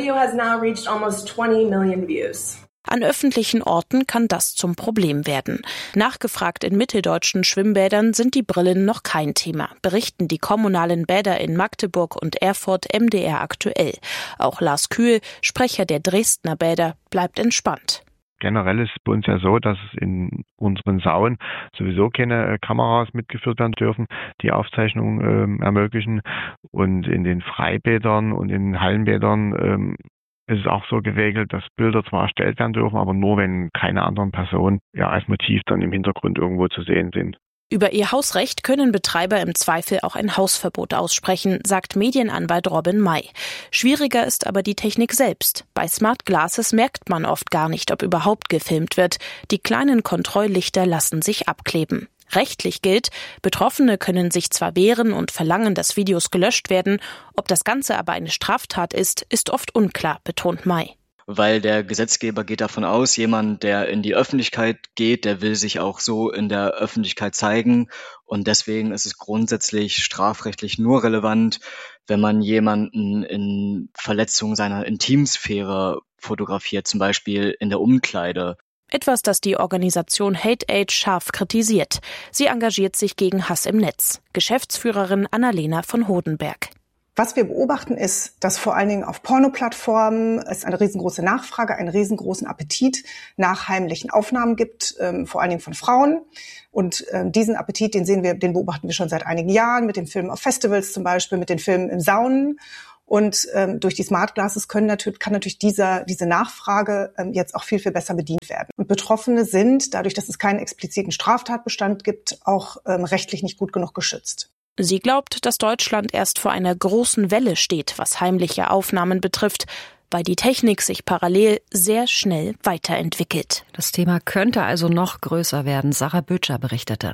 Speaker 19: An öffentlichen Orten kann das zum Problem werden. Nachgefragt in mitteldeutschen Schwimmbädern sind die Brillen noch kein Thema, berichten die kommunalen Bäder in Magdeburg und Erfurt M D R aktuell. Auch Lars Kühl, Sprecher der Dresdner Bäder, bleibt entspannt.
Speaker 21: Generell ist es bei uns ja so, dass es in unseren Saunen sowieso keine Kameras mitgeführt werden dürfen, die Aufzeichnung ähm, ermöglichen. Und in den Freibädern und in Hallenbädern ähm, ist es auch so geregelt, dass Bilder zwar erstellt werden dürfen, aber nur, wenn keine anderen Personen ja als Motiv dann im Hintergrund irgendwo zu sehen sind.
Speaker 19: Über ihr Hausrecht können Betreiber im Zweifel auch ein Hausverbot aussprechen, sagt Medienanwalt Robin May. Schwieriger ist aber die Technik selbst. Bei Smart Glasses merkt man oft gar nicht, ob überhaupt gefilmt wird. Die kleinen Kontrolllichter lassen sich abkleben. Rechtlich gilt, Betroffene können sich zwar wehren und verlangen, dass Videos gelöscht werden, ob das Ganze aber eine Straftat ist, ist oft unklar, betont May.
Speaker 22: Weil der Gesetzgeber geht davon aus, jemand, der in die Öffentlichkeit geht, der will sich auch so in der Öffentlichkeit zeigen. Und deswegen ist es grundsätzlich strafrechtlich nur relevant, wenn man jemanden in Verletzung seiner Intimsphäre fotografiert, zum Beispiel in der Umkleide.
Speaker 19: Etwas, das die Organisation HateAid scharf kritisiert. Sie engagiert sich gegen Hass im Netz. Geschäftsführerin Annalena von Hodenberg.
Speaker 3: Was wir beobachten ist, dass vor allen Dingen auf Pornoplattformen es eine riesengroße Nachfrage, einen riesengroßen Appetit nach heimlichen Aufnahmen gibt, ähm, vor allen Dingen von Frauen. Und ähm, diesen Appetit, den sehen wir, den beobachten wir schon seit einigen Jahren mit den Filmen auf Festivals zum Beispiel, mit den Filmen im Saunen. Und ähm, durch die Smart Glasses können natürlich, kann natürlich dieser, diese Nachfrage ähm, jetzt auch viel, viel besser bedient werden. Und Betroffene sind, dadurch, dass es keinen expliziten Straftatbestand gibt, auch ähm, rechtlich nicht gut genug geschützt.
Speaker 19: Sie glaubt, dass Deutschland erst vor einer großen Welle steht, was heimliche Aufnahmen betrifft, weil die Technik sich parallel sehr schnell weiterentwickelt.
Speaker 7: Das Thema könnte also noch größer werden, Sarah Böttcher berichtete.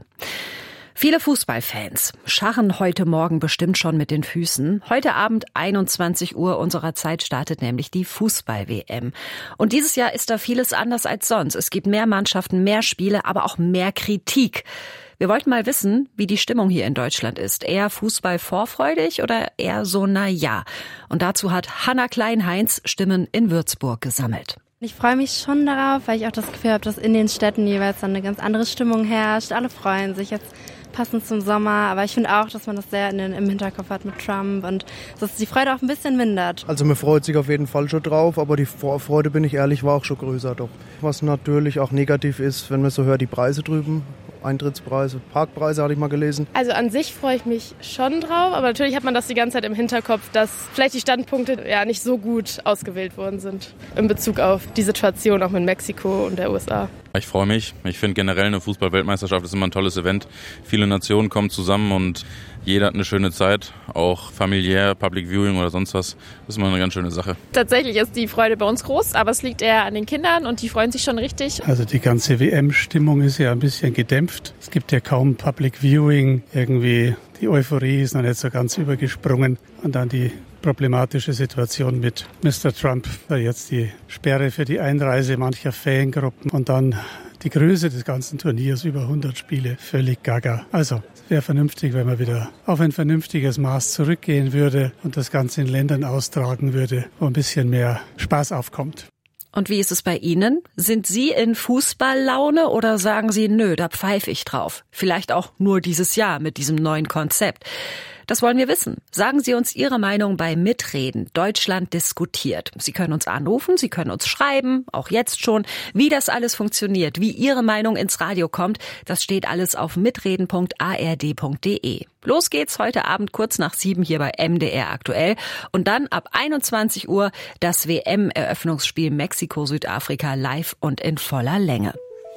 Speaker 7: Viele Fußballfans scharren heute Morgen bestimmt schon mit den Füßen. Heute Abend einundzwanzig Uhr unserer Zeit startet nämlich die Fußball-W M. Und dieses Jahr ist da vieles anders als sonst. Es gibt mehr Mannschaften, mehr Spiele, aber auch mehr Kritik. Wir wollten mal wissen, wie die Stimmung hier in Deutschland ist. Eher Fußball-vorfreudig oder eher so na ja? Und dazu hat Hanna Klein-Heinz Stimmen in Würzburg gesammelt.
Speaker 5: Ich freue mich schon darauf, weil ich auch das Gefühl habe, dass in den Städten jeweils dann eine ganz andere Stimmung herrscht. Alle freuen sich jetzt passend zum Sommer, aber ich finde auch, dass man das sehr in den, im Hinterkopf hat mit Trump und dass die Freude auch ein bisschen mindert.
Speaker 23: Also man freut sich auf jeden Fall schon drauf, aber die Vorfreude, bin ich ehrlich, war auch schon größer doch. Was natürlich auch negativ ist, wenn man so hört, die Preise drüben. Eintrittspreise, Parkpreise hatte ich mal gelesen.
Speaker 24: Also an sich freue ich mich schon drauf, aber natürlich hat man das die ganze Zeit im Hinterkopf, dass vielleicht die Standpunkte ja nicht so gut ausgewählt worden sind in Bezug auf die Situation auch mit Mexiko und der U S A.
Speaker 25: Ich freue mich. Ich finde generell eine Fußball-Weltmeisterschaft ist immer ein tolles Event. Viele Nationen kommen zusammen und jeder hat eine schöne Zeit, auch familiär, Public Viewing oder sonst was. Das ist immer eine ganz schöne Sache.
Speaker 24: Tatsächlich ist die Freude bei uns groß, aber es liegt eher an den Kindern und die freuen sich schon richtig.
Speaker 26: Also die ganze W M-Stimmung ist ja ein bisschen gedämpft. Es gibt ja kaum Public Viewing. Irgendwie die Euphorie ist noch nicht so ganz übergesprungen. Und dann die problematische Situation mit Mister Trump, jetzt die Sperre für die Einreise mancher Fangruppen und dann die Größe des ganzen Turniers, über hundert Spiele, völlig gaga. Also es wäre vernünftig, wenn man wieder auf ein vernünftiges Maß zurückgehen würde und das Ganze in Ländern austragen würde, wo ein bisschen mehr Spaß aufkommt.
Speaker 7: Und wie ist es bei Ihnen? Sind Sie in Fußballlaune oder sagen Sie, nö, da pfeife ich drauf? Vielleicht auch nur dieses Jahr mit diesem neuen Konzept. Das wollen wir wissen. Sagen Sie uns Ihre Meinung bei Mitreden. Deutschland diskutiert. Sie können uns anrufen, Sie können uns schreiben, auch jetzt schon. Wie das alles funktioniert, wie Ihre Meinung ins Radio kommt, das steht alles auf mitreden punkt a r d punkt d e. Los geht's heute Abend kurz nach sieben hier bei M D R aktuell. Und dann ab einundzwanzig Uhr das W M-Eröffnungsspiel Mexiko-Südafrika live und in voller Länge.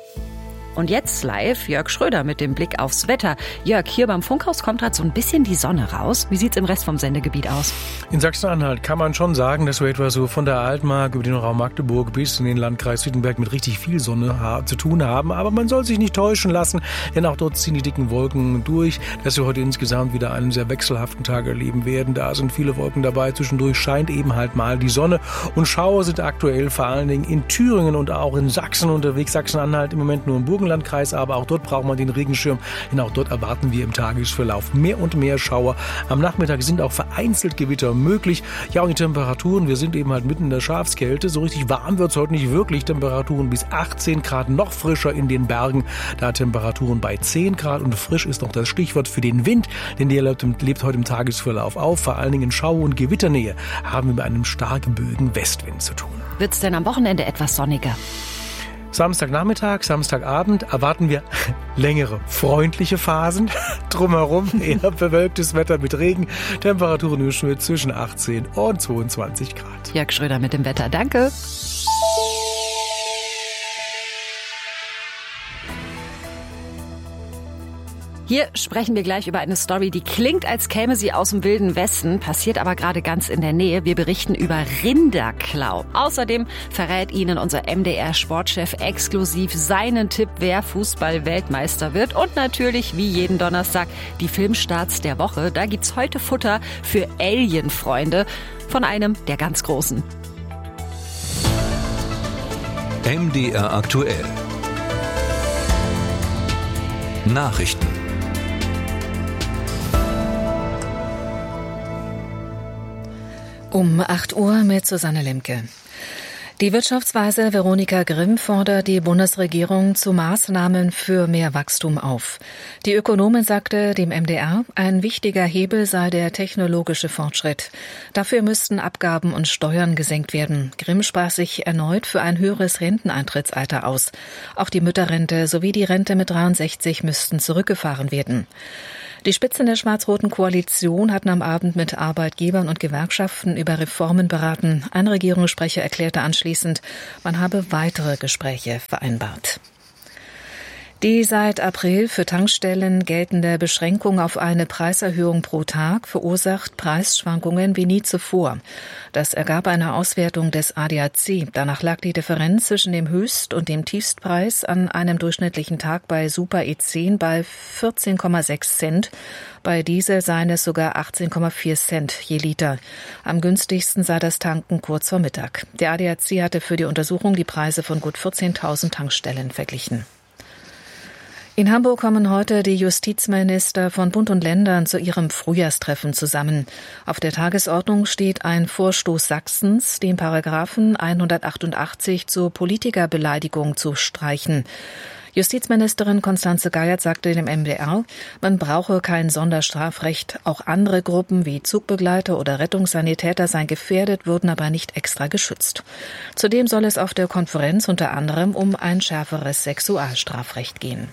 Speaker 7: Und jetzt live Jörg Schröder mit dem Blick aufs Wetter. Jörg, hier beim Funkhaus kommt gerade so ein bisschen die Sonne raus. Wie sieht's im Rest vom Sendegebiet aus?
Speaker 8: In Sachsen-Anhalt kann man schon sagen, dass wir etwa so von der Altmark über den Raum Magdeburg bis in den Landkreis Südenberg mit richtig viel Sonne ha- zu tun haben. Aber man soll sich nicht täuschen lassen, denn auch dort ziehen die dicken Wolken durch, dass wir heute insgesamt wieder einen sehr wechselhaften Tag erleben werden. Da sind viele Wolken dabei. Zwischendurch scheint eben halt mal die Sonne. Und Schauer sind aktuell vor allen Dingen in Thüringen und auch in Sachsen unterwegs. Sachsen-Anhalt im Moment nur im Burgenland. Landkreis, aber auch dort braucht man den Regenschirm, denn auch dort erwarten wir im Tagesverlauf mehr und mehr Schauer. Am Nachmittag sind auch vereinzelt Gewitter möglich. Ja, und die Temperaturen, wir sind eben halt mitten in der Schafskälte. So richtig warm wird es heute nicht wirklich. Temperaturen bis achtzehn Grad, noch frischer in den Bergen. Da Temperaturen bei zehn Grad und frisch ist noch das Stichwort für den Wind, denn der lebt, lebt heute im Tagesverlauf auf. Vor allen Dingen in Schau- und Gewitternähe haben wir mit einem starken Bögen Westwind zu tun.
Speaker 7: Wird's denn am Wochenende etwas sonniger?
Speaker 8: Samstagnachmittag, Samstagabend erwarten wir längere, freundliche Phasen. Drumherum eher bewölktes Wetter mit Regen. Temperaturen im Schnitt zwischen achtzehn und zweiundzwanzig Grad.
Speaker 7: Jörg Schröder mit dem Wetter. Danke. Hier sprechen wir gleich über eine Story, die klingt, als käme sie aus dem Wilden Westen, passiert aber gerade ganz in der Nähe. Wir berichten über Rinderklau. Außerdem verrät Ihnen unser M D R-Sportchef exklusiv seinen Tipp, wer Fußball-Weltmeister wird. Und natürlich, wie jeden Donnerstag, die Filmstarts der Woche. Da gibt's heute Futter für Alien-Freunde von einem der ganz Großen.
Speaker 9: M D R aktuell. Nachrichten.
Speaker 10: Um acht Uhr mit Susanne Lemke. Die Wirtschaftsweise Veronika Grimm fordert die Bundesregierung zu Maßnahmen für mehr Wachstum auf. Die Ökonomin sagte dem M D R, ein wichtiger Hebel sei der technologische Fortschritt. Dafür müssten Abgaben und Steuern gesenkt werden. Grimm sprach sich erneut für ein höheres Renteneintrittsalter aus. Auch die Mütterrente sowie die Rente mit dreiundsechzig müssten zurückgefahren werden. Die Spitzen der schwarz-roten Koalition hatten am Abend mit Arbeitgebern und Gewerkschaften über Reformen beraten. Ein Regierungssprecher erklärte anschließend, man habe weitere Gespräche vereinbart. Die seit April für Tankstellen geltende Beschränkung auf eine Preiserhöhung pro Tag verursacht Preisschwankungen wie nie zuvor. Das ergab eine Auswertung des A D A C. Danach lag die Differenz zwischen dem Höchst- und dem Tiefstpreis an einem durchschnittlichen Tag bei Super E zehn bei vierzehn Komma sechs Cent. Bei Diesel seien es sogar achtzehn Komma vier Cent je Liter. Am günstigsten sei das Tanken kurz vor Mittag. Der A D A C hatte für die Untersuchung die Preise von gut vierzehntausend Tankstellen verglichen. In Hamburg kommen heute die Justizminister von Bund und Ländern zu ihrem Frühjahrstreffen zusammen. Auf der Tagesordnung steht ein Vorstoß Sachsens, den Paragraphen hundertachtundachtzig zur Politikerbeleidigung zu streichen. Justizministerin Constanze Geiert sagte dem M D R, man brauche kein Sonderstrafrecht. Auch andere Gruppen wie Zugbegleiter oder Rettungssanitäter seien gefährdet, würden aber nicht extra geschützt. Zudem soll es auf der Konferenz unter anderem um ein schärferes Sexualstrafrecht gehen.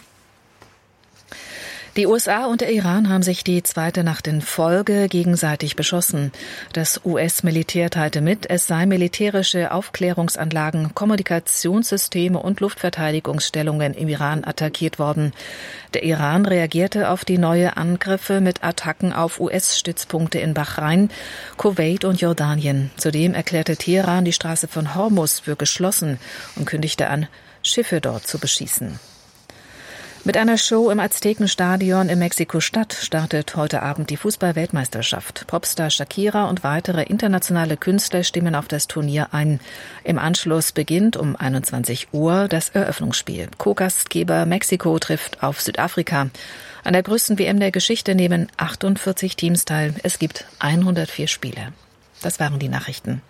Speaker 10: Die U S A und der Iran haben sich die zweite Nacht in Folge gegenseitig beschossen. Das U S-Militär teilte mit, es sei militärische Aufklärungsanlagen, Kommunikationssysteme und Luftverteidigungsstellungen im Iran attackiert worden. Der Iran reagierte auf die neue Angriffe mit Attacken auf U S-Stützpunkte in Bahrain, Kuwait und Jordanien. Zudem erklärte Teheran die Straße von Hormuz für geschlossen und kündigte an, Schiffe dort zu beschießen. Mit einer Show im Aztekenstadion in Mexiko-Stadt startet heute Abend die Fußball-Weltmeisterschaft. Popstar Shakira und weitere internationale Künstler stimmen auf das Turnier ein. Im Anschluss beginnt um einundzwanzig Uhr das Eröffnungsspiel. Co-Gastgeber Mexiko trifft auf Südafrika. An der größten W M der Geschichte nehmen achtundvierzig Teams teil. Es gibt hundertvier Spiele. Das waren die Nachrichten.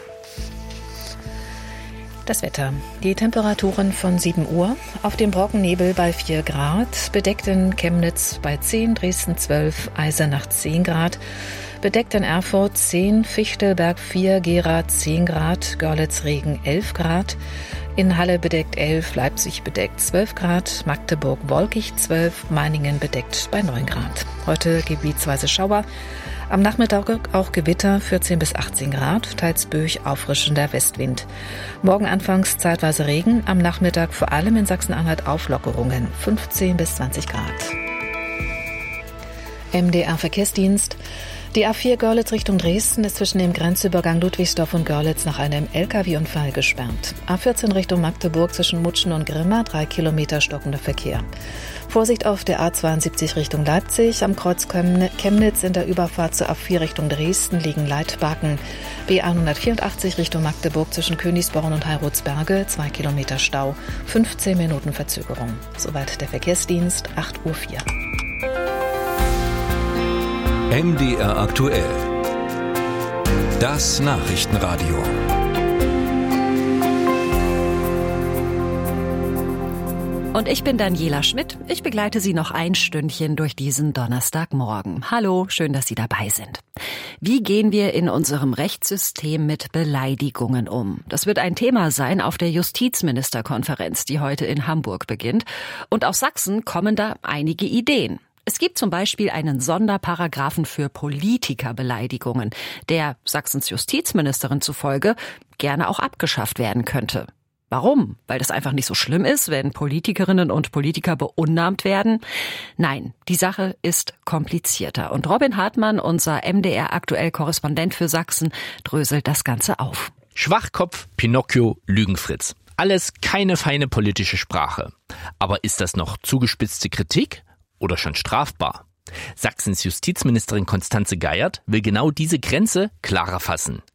Speaker 10: Das Wetter. Die Temperaturen von sieben Uhr. Auf dem Brockennebel bei vier Grad. Bedeckt in Chemnitz bei zehn, Dresden zwölf, Eisenach zehn Grad. Bedeckt in Erfurt zehn, Fichtelberg vier, Gera zehn Grad. Görlitz Regen elf Grad. In Halle bedeckt elf, Leipzig bedeckt zwölf Grad. Magdeburg wolkig zwölf, Meiningen bedeckt bei neun Grad. Heute gebietsweise Schauer. Am Nachmittag auch Gewitter, vierzehn bis achtzehn Grad, teils böig auffrischender Westwind. Morgen anfangs zeitweise Regen, am Nachmittag vor allem in Sachsen-Anhalt Auflockerungen, fünfzehn bis zwanzig Grad. M D R-Verkehrsdienst. Die A vier Görlitz Richtung Dresden ist zwischen dem Grenzübergang Ludwigsdorf und Görlitz nach einem L K W-Unfall gesperrt. A vierzehn Richtung Magdeburg zwischen Mutschen und Grimma, drei Kilometer stockender Verkehr. Vorsicht auf der A zweiundsiebzig Richtung Leipzig, am Kreuz Chemnitz in der Überfahrt zur A vier Richtung Dresden liegen Leitbacken. B hundertvierundachtzig Richtung Magdeburg zwischen Königsborn und Heilrotsberge, zwei Kilometer Stau, fünfzehn Minuten Verzögerung. Soweit der Verkehrsdienst, acht Uhr vier.
Speaker 9: M D R aktuell. Das Nachrichtenradio.
Speaker 7: Und ich bin Daniela Schmidt. Ich begleite Sie noch ein Stündchen durch diesen Donnerstagmorgen. Hallo, schön, dass Sie dabei sind. Wie gehen wir in unserem Rechtssystem mit Beleidigungen um? Das wird ein Thema sein auf der Justizministerkonferenz, die heute in Hamburg beginnt. Und aus Sachsen kommen da einige Ideen. Es gibt zum Beispiel einen Sonderparagraphen für Politikerbeleidigungen, der Sachsens Justizministerin zufolge gerne auch abgeschafft werden könnte. Warum? Weil das einfach nicht so schlimm ist, wenn Politikerinnen und Politiker beunnamt werden? Nein, die Sache ist komplizierter. Und Robin Hartmann, unser M D R-Aktuell-Korrespondent für Sachsen, dröselt das Ganze auf.
Speaker 1: Schwachkopf, Pinocchio, Lügenfritz. Alles keine feine politische Sprache. Aber ist das noch zugespitzte Kritik? Oder schon strafbar? Sachsens Justizministerin Constanze Geiert will genau diese Grenze klarer fassen.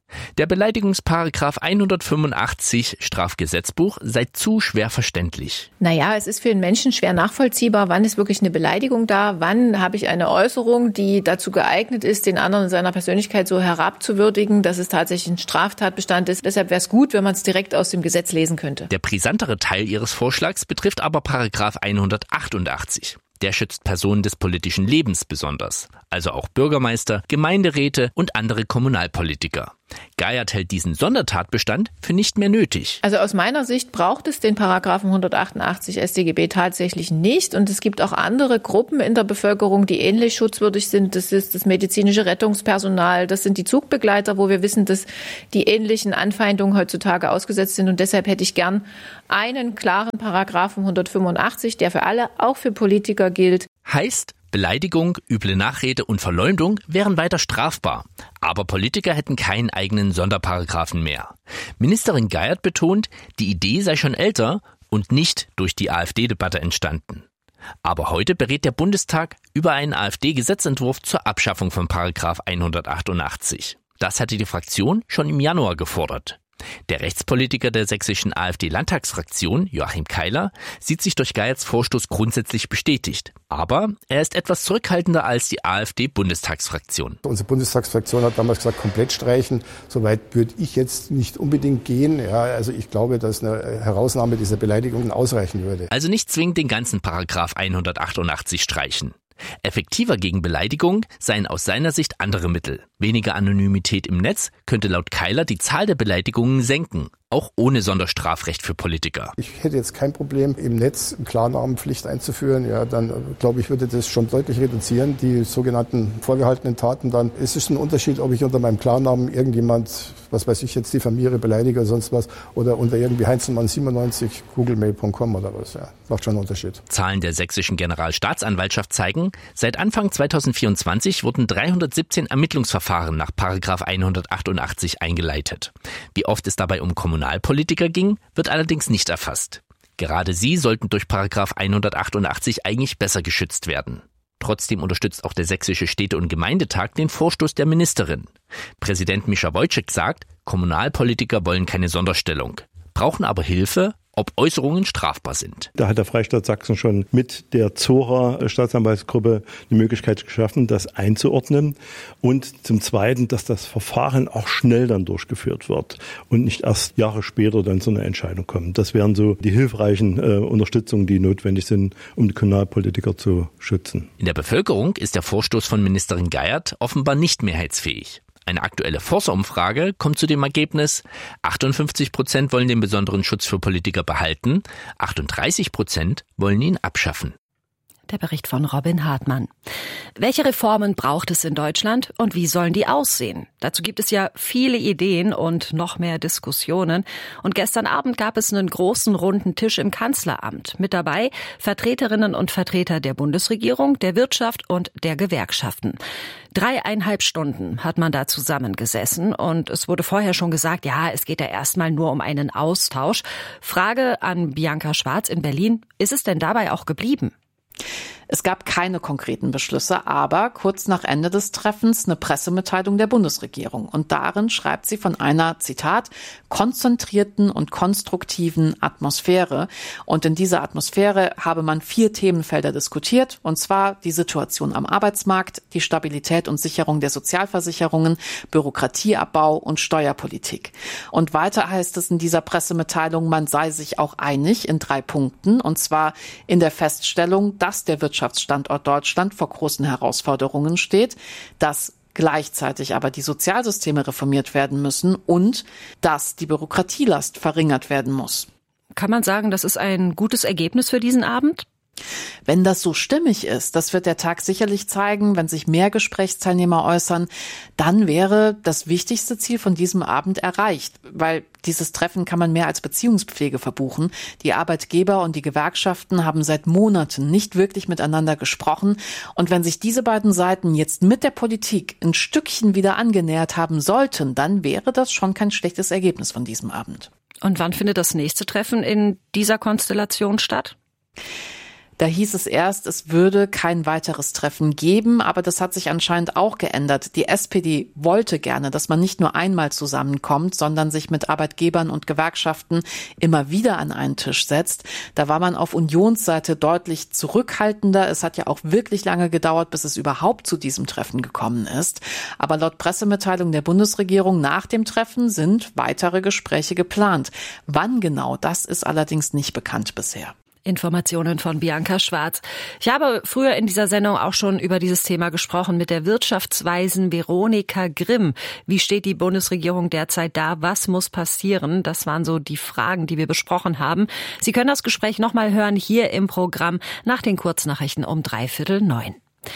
Speaker 1: Der Beleidigungsparagraph hundertfünfundachtzig Strafgesetzbuch sei zu schwer verständlich.
Speaker 2: Naja, es ist für den Menschen schwer nachvollziehbar, wann ist wirklich eine Beleidigung da, wann habe ich eine Äußerung, die dazu geeignet ist, den anderen in seiner Persönlichkeit so herabzuwürdigen, dass es tatsächlich ein Straftatbestand ist. Deshalb wäre es gut, wenn man es direkt aus dem Gesetz lesen könnte.
Speaker 1: Der brisantere Teil ihres Vorschlags betrifft aber Paragraph hundertachtundachtzig. Der schützt Personen des politischen Lebens besonders, also auch Bürgermeister, Gemeinderäte und andere Kommunalpolitiker. Geiert hält diesen Sondertatbestand für nicht mehr nötig.
Speaker 2: Also aus meiner Sicht braucht es den Paragraphen hundertachtundachtzig S t G B tatsächlich nicht. Und es gibt auch andere Gruppen in der Bevölkerung, die ähnlich schutzwürdig sind. Das ist das medizinische Rettungspersonal, das sind die Zugbegleiter, wo wir wissen, dass die ähnlichen Anfeindungen heutzutage ausgesetzt sind. Und deshalb hätte ich gern einen klaren Paragraphen hundertfünfundachtzig, der für alle, auch für Politiker gilt.
Speaker 1: Heißt, Beleidigung, üble Nachrede und Verleumdung wären weiter strafbar. Aber Politiker hätten keinen eigenen Sonderparagraphen mehr. Ministerin Geiert betont, die Idee sei schon älter und nicht durch die AfD-Debatte entstanden. Aber heute berät der Bundestag über einen AfD-Gesetzentwurf zur Abschaffung von Paragraph hundertachtundachtzig. Das hatte die Fraktion schon im Januar gefordert. Der Rechtspolitiker der sächsischen AfD-Landtagsfraktion, Joachim Keiler, sieht sich durch Geierts Vorstoß grundsätzlich bestätigt. Aber er ist etwas zurückhaltender als die AfD-Bundestagsfraktion.
Speaker 4: Unsere Bundestagsfraktion hat damals gesagt, komplett streichen. Soweit würde ich jetzt nicht unbedingt gehen. Ja, also ich glaube, dass eine Herausnahme dieser Beleidigungen ausreichen würde.
Speaker 1: Also nicht zwingend den ganzen Paragraph hundertachtundachtzig streichen. Effektiver gegen Beleidigung seien aus seiner Sicht andere Mittel. Weniger Anonymität im Netz könnte laut Keiler die Zahl der Beleidigungen senken, auch ohne Sonderstrafrecht für Politiker.
Speaker 4: Ich hätte jetzt kein Problem, im Netz eine Klarnamenpflicht einzuführen. Ja, dann glaube ich, würde das schon deutlich reduzieren, die sogenannten vorgehaltenen Taten. Dann ist es ein Unterschied, ob ich unter meinem Klarnamen irgendjemand, was weiß ich jetzt, diffamiere, beleidige oder sonst was, oder unter irgendwie Heinzelmann siebenundneunzig googlemail punkt com oder was. Ja, macht schon einen Unterschied.
Speaker 1: Zahlen der sächsischen Generalstaatsanwaltschaft zeigen, seit Anfang zweitausendvierundzwanzig wurden dreihundertsiebzehn Ermittlungsverfahren nach Paragraph hundertachtundachtzig eingeleitet. Wie oft es dabei um Kommunalpolitiker ging, wird allerdings nicht erfasst. Gerade sie sollten durch Paragraph hundertachtundachtzig eigentlich besser geschützt werden. Trotzdem unterstützt auch der Sächsische Städte- und Gemeindetag den Vorstoß der Ministerin. Präsident Mischa Wojcik sagt, Kommunalpolitiker wollen keine Sonderstellung, brauchen aber Hilfe, ob Äußerungen strafbar sind.
Speaker 6: Da hat der Freistaat Sachsen schon mit der Zora Staatsanwaltsgruppe die Möglichkeit geschaffen, das einzuordnen. Und zum Zweiten, dass das Verfahren auch schnell dann durchgeführt wird und nicht erst Jahre später dann zu einer Entscheidung kommt. Das wären so die hilfreichen äh, Unterstützungen, die notwendig sind, um die Kommunalpolitiker zu schützen.
Speaker 1: In der Bevölkerung ist der Vorstoß von Ministerin Geiert offenbar nicht mehrheitsfähig. Eine aktuelle Forsa-Umfrage kommt zu dem Ergebnis, achtundfünfzig Prozent wollen den besonderen Schutz für Politiker behalten, achtunddreißig Prozent wollen ihn abschaffen.
Speaker 7: Der Bericht von Robin Hartmann. Welche Reformen braucht es in Deutschland und wie sollen die aussehen? Dazu gibt es ja viele Ideen und noch mehr Diskussionen. Und gestern Abend gab es einen großen runden Tisch im Kanzleramt. Mit dabei Vertreterinnen und Vertreter der Bundesregierung, der Wirtschaft und der Gewerkschaften. Dreieinhalb Stunden hat man da zusammengesessen und es wurde vorher schon gesagt, ja, es geht ja erstmal nur um einen Austausch. Frage an Bianca Schwarz in Berlin, ist es denn dabei auch geblieben?
Speaker 11: Es gab keine konkreten Beschlüsse, aber kurz nach Ende des Treffens eine Pressemitteilung der Bundesregierung. Und darin schreibt sie von einer, Zitat, konzentrierten und konstruktiven Atmosphäre. Und in dieser Atmosphäre habe man vier Themenfelder diskutiert, und zwar die Situation am Arbeitsmarkt, die Stabilität und Sicherung der Sozialversicherungen, Bürokratieabbau und Steuerpolitik. Und weiter heißt es in dieser Pressemitteilung, man sei sich auch einig in drei Punkten, und zwar in der Feststellung, dass der Wirtschaftsstandort Deutschland vor großen Herausforderungen steht, dass gleichzeitig aber die Sozialsysteme reformiert werden müssen und dass die Bürokratielast verringert werden muss.
Speaker 7: Kann man sagen, das ist ein gutes Ergebnis für diesen Abend?
Speaker 11: Wenn das so stimmig ist, das wird der Tag sicherlich zeigen, wenn sich mehr Gesprächsteilnehmer äußern, dann wäre das wichtigste Ziel von diesem Abend erreicht, weil dieses Treffen kann man mehr als Beziehungspflege verbuchen. Die Arbeitgeber und die Gewerkschaften haben seit Monaten nicht wirklich miteinander gesprochen, und wenn sich diese beiden Seiten jetzt mit der Politik ein Stückchen wieder angenähert haben sollten, dann wäre das schon kein schlechtes Ergebnis von diesem Abend.
Speaker 7: Und wann findet das nächste Treffen in dieser Konstellation statt?
Speaker 11: Da hieß es erst, es würde kein weiteres Treffen geben, aber das hat sich anscheinend auch geändert. Die S P D wollte gerne, dass man nicht nur einmal zusammenkommt, sondern sich mit Arbeitgebern und Gewerkschaften immer wieder an einen Tisch setzt. Da war man auf Unionsseite deutlich zurückhaltender. Es hat ja auch wirklich lange gedauert, bis es überhaupt zu diesem Treffen gekommen ist. Aber laut Pressemitteilung der Bundesregierung nach dem Treffen sind weitere Gespräche geplant. Wann genau, das ist allerdings nicht bekannt bisher.
Speaker 7: Informationen von Bianca Schwarz. Ich habe früher in dieser Sendung auch schon über dieses Thema gesprochen mit der Wirtschaftsweisen Veronika Grimm. Wie steht die Bundesregierung derzeit da? Was muss passieren? Das waren so die Fragen, die wir besprochen haben. Sie können das Gespräch nochmal hören hier im Programm nach den Kurznachrichten um dreiviertel neun.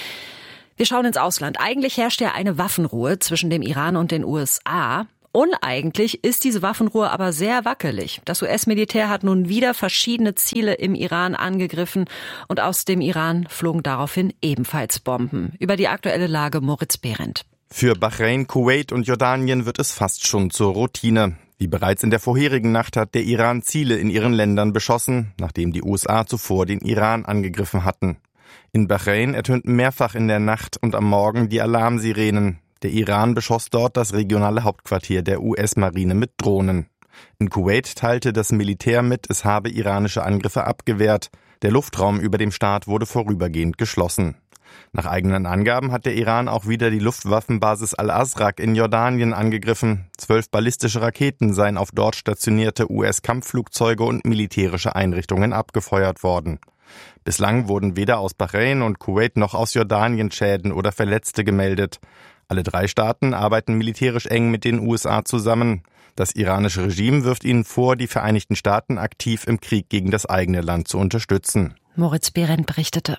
Speaker 7: Wir schauen ins Ausland. Eigentlich herrscht ja eine Waffenruhe zwischen dem Iran und den U S A. Uneigentlich ist diese Waffenruhe aber sehr wackelig. Das U S-Militär hat nun wieder verschiedene Ziele im Iran angegriffen und aus dem Iran flogen daraufhin ebenfalls Bomben. Über die aktuelle Lage Moritz Behrendt.
Speaker 12: Für Bahrain, Kuwait und Jordanien wird es fast schon zur Routine. Wie bereits in der vorherigen Nacht hat der Iran Ziele in ihren Ländern beschossen, nachdem die U S A zuvor den Iran angegriffen hatten. In Bahrain ertönten mehrfach in der Nacht und am Morgen die Alarmsirenen. Der Iran beschoss dort das regionale Hauptquartier der U S-Marine mit Drohnen. In Kuwait teilte das Militär mit, es habe iranische Angriffe abgewehrt. Der Luftraum über dem Staat wurde vorübergehend geschlossen. Nach eigenen Angaben hat der Iran auch wieder die Luftwaffenbasis Al-Azraq in Jordanien angegriffen. Zwölf ballistische Raketen seien auf dort stationierte U S-Kampfflugzeuge und militärische Einrichtungen abgefeuert worden. Bislang wurden weder aus Bahrain und Kuwait noch aus Jordanien Schäden oder Verletzte gemeldet. Alle drei Staaten arbeiten militärisch eng mit den U S A zusammen. Das iranische Regime wirft ihnen vor, die Vereinigten Staaten aktiv im Krieg gegen das eigene Land zu unterstützen.
Speaker 7: Moritz Behrendt berichtete.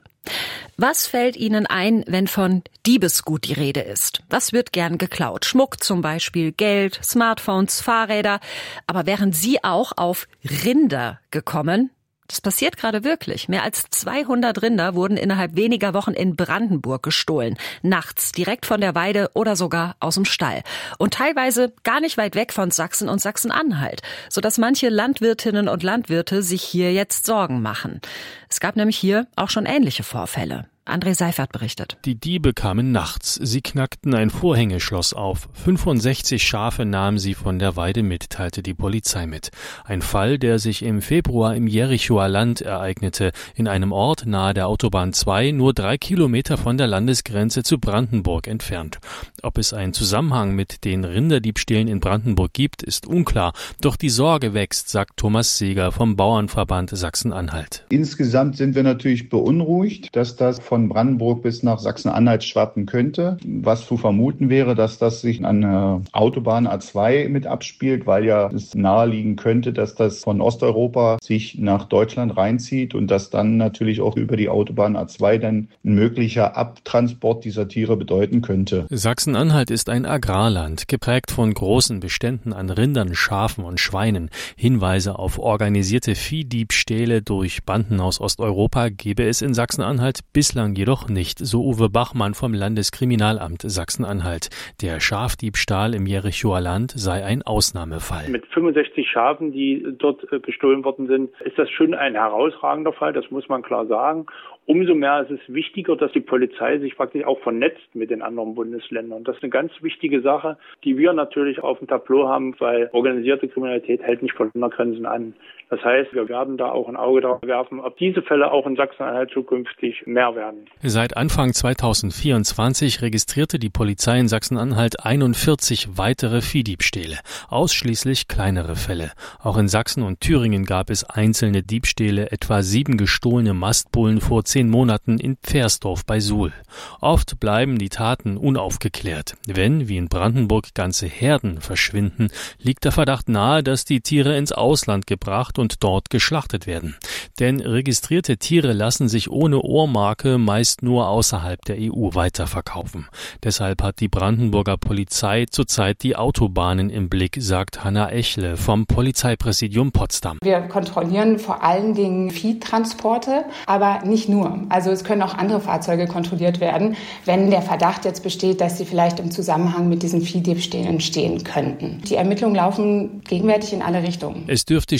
Speaker 7: Was fällt Ihnen ein, wenn von Diebesgut die Rede ist? Was wird gern geklaut? Schmuck zum Beispiel, Geld, Smartphones, Fahrräder. Aber wären Sie auch auf Rinder gekommen? Das passiert gerade wirklich. Mehr als zweihundert Rinder wurden innerhalb weniger Wochen in Brandenburg gestohlen. Nachts, direkt von der Weide oder sogar aus dem Stall. Und teilweise gar nicht weit weg von Sachsen und Sachsen-Anhalt, sodass manche Landwirtinnen und Landwirte sich hier jetzt Sorgen machen. Es gab nämlich hier auch schon ähnliche Vorfälle. André Seifert berichtet.
Speaker 13: Die Diebe kamen nachts. Sie knackten ein Vorhängeschloss auf. fünfundsechzig Schafe nahmen sie von der Weide mit, teilte die Polizei mit. Ein Fall, der sich im Februar im Jerichoer Land ereignete, in einem Ort nahe der Autobahn zwei, nur drei Kilometer von der Landesgrenze zu Brandenburg entfernt. Ob es einen Zusammenhang mit den Rinderdiebstählen in Brandenburg gibt, ist unklar. Doch die Sorge wächst, sagt Thomas Seeger vom Bauernverband Sachsen-Anhalt.
Speaker 14: Insgesamt sind wir natürlich beunruhigt, dass das von von Brandenburg bis nach Sachsen-Anhalt schwappen könnte. Was zu vermuten wäre, dass das sich an der Autobahn A zwei mit abspielt, weil ja es naheliegen könnte, dass das von Osteuropa sich nach Deutschland reinzieht und dass dann natürlich auch über die Autobahn A zwei dann ein möglicher Abtransport dieser Tiere bedeuten könnte.
Speaker 13: Sachsen-Anhalt ist ein Agrarland, geprägt von großen Beständen an Rindern, Schafen und Schweinen. Hinweise auf organisierte Viehdiebstähle durch Banden aus Osteuropa gebe es in Sachsen-Anhalt bislang jedoch nicht, so Uwe Bachmann vom Landeskriminalamt Sachsen-Anhalt. Der Schafdiebstahl im Jerichoer Land sei ein Ausnahmefall.
Speaker 15: Mit fünfundsechzig Schafen, die dort gestohlen worden sind, ist das schon ein herausragender Fall, das muss man klar sagen. Umso mehr ist es wichtiger, dass die Polizei sich praktisch auch vernetzt mit den anderen Bundesländern. Das ist eine ganz wichtige Sache, die wir natürlich auf dem Tableau haben, weil organisierte Kriminalität hält nicht von Ländergrenzen an. Das heißt, wir werden da auch ein Auge darauf werfen, ob diese Fälle auch in Sachsen-Anhalt zukünftig mehr werden.
Speaker 13: Seit Anfang zweitausendvierundzwanzig registrierte die Polizei in Sachsen-Anhalt einundvierzig weitere Viehdiebstähle, ausschließlich kleinere Fälle. Auch in Sachsen und Thüringen gab es einzelne Diebstähle, etwa sieben gestohlene Mastbullen vor zehn Monaten in Pfersdorf bei Suhl. Oft bleiben die Taten unaufgeklärt. Wenn, wie in Brandenburg, ganze Herden verschwinden, liegt der Verdacht nahe, dass die Tiere ins Ausland gebracht und dort geschlachtet werden. Denn registrierte Tiere lassen sich ohne Ohrmarke meist nur außerhalb der E U weiterverkaufen. Deshalb hat die Brandenburger Polizei zurzeit die Autobahnen im Blick, sagt Hanna Echle vom Polizeipräsidium Potsdam.
Speaker 16: Wir kontrollieren vor allen Dingen Viehtransporte, aber nicht nur. Also es können auch andere Fahrzeuge kontrolliert werden, wenn der Verdacht jetzt besteht, dass sie vielleicht im Zusammenhang mit diesen Viehdiebstählen stehen könnten. Die Ermittlungen laufen gegenwärtig in alle Richtungen.
Speaker 13: Es dürfte schwierig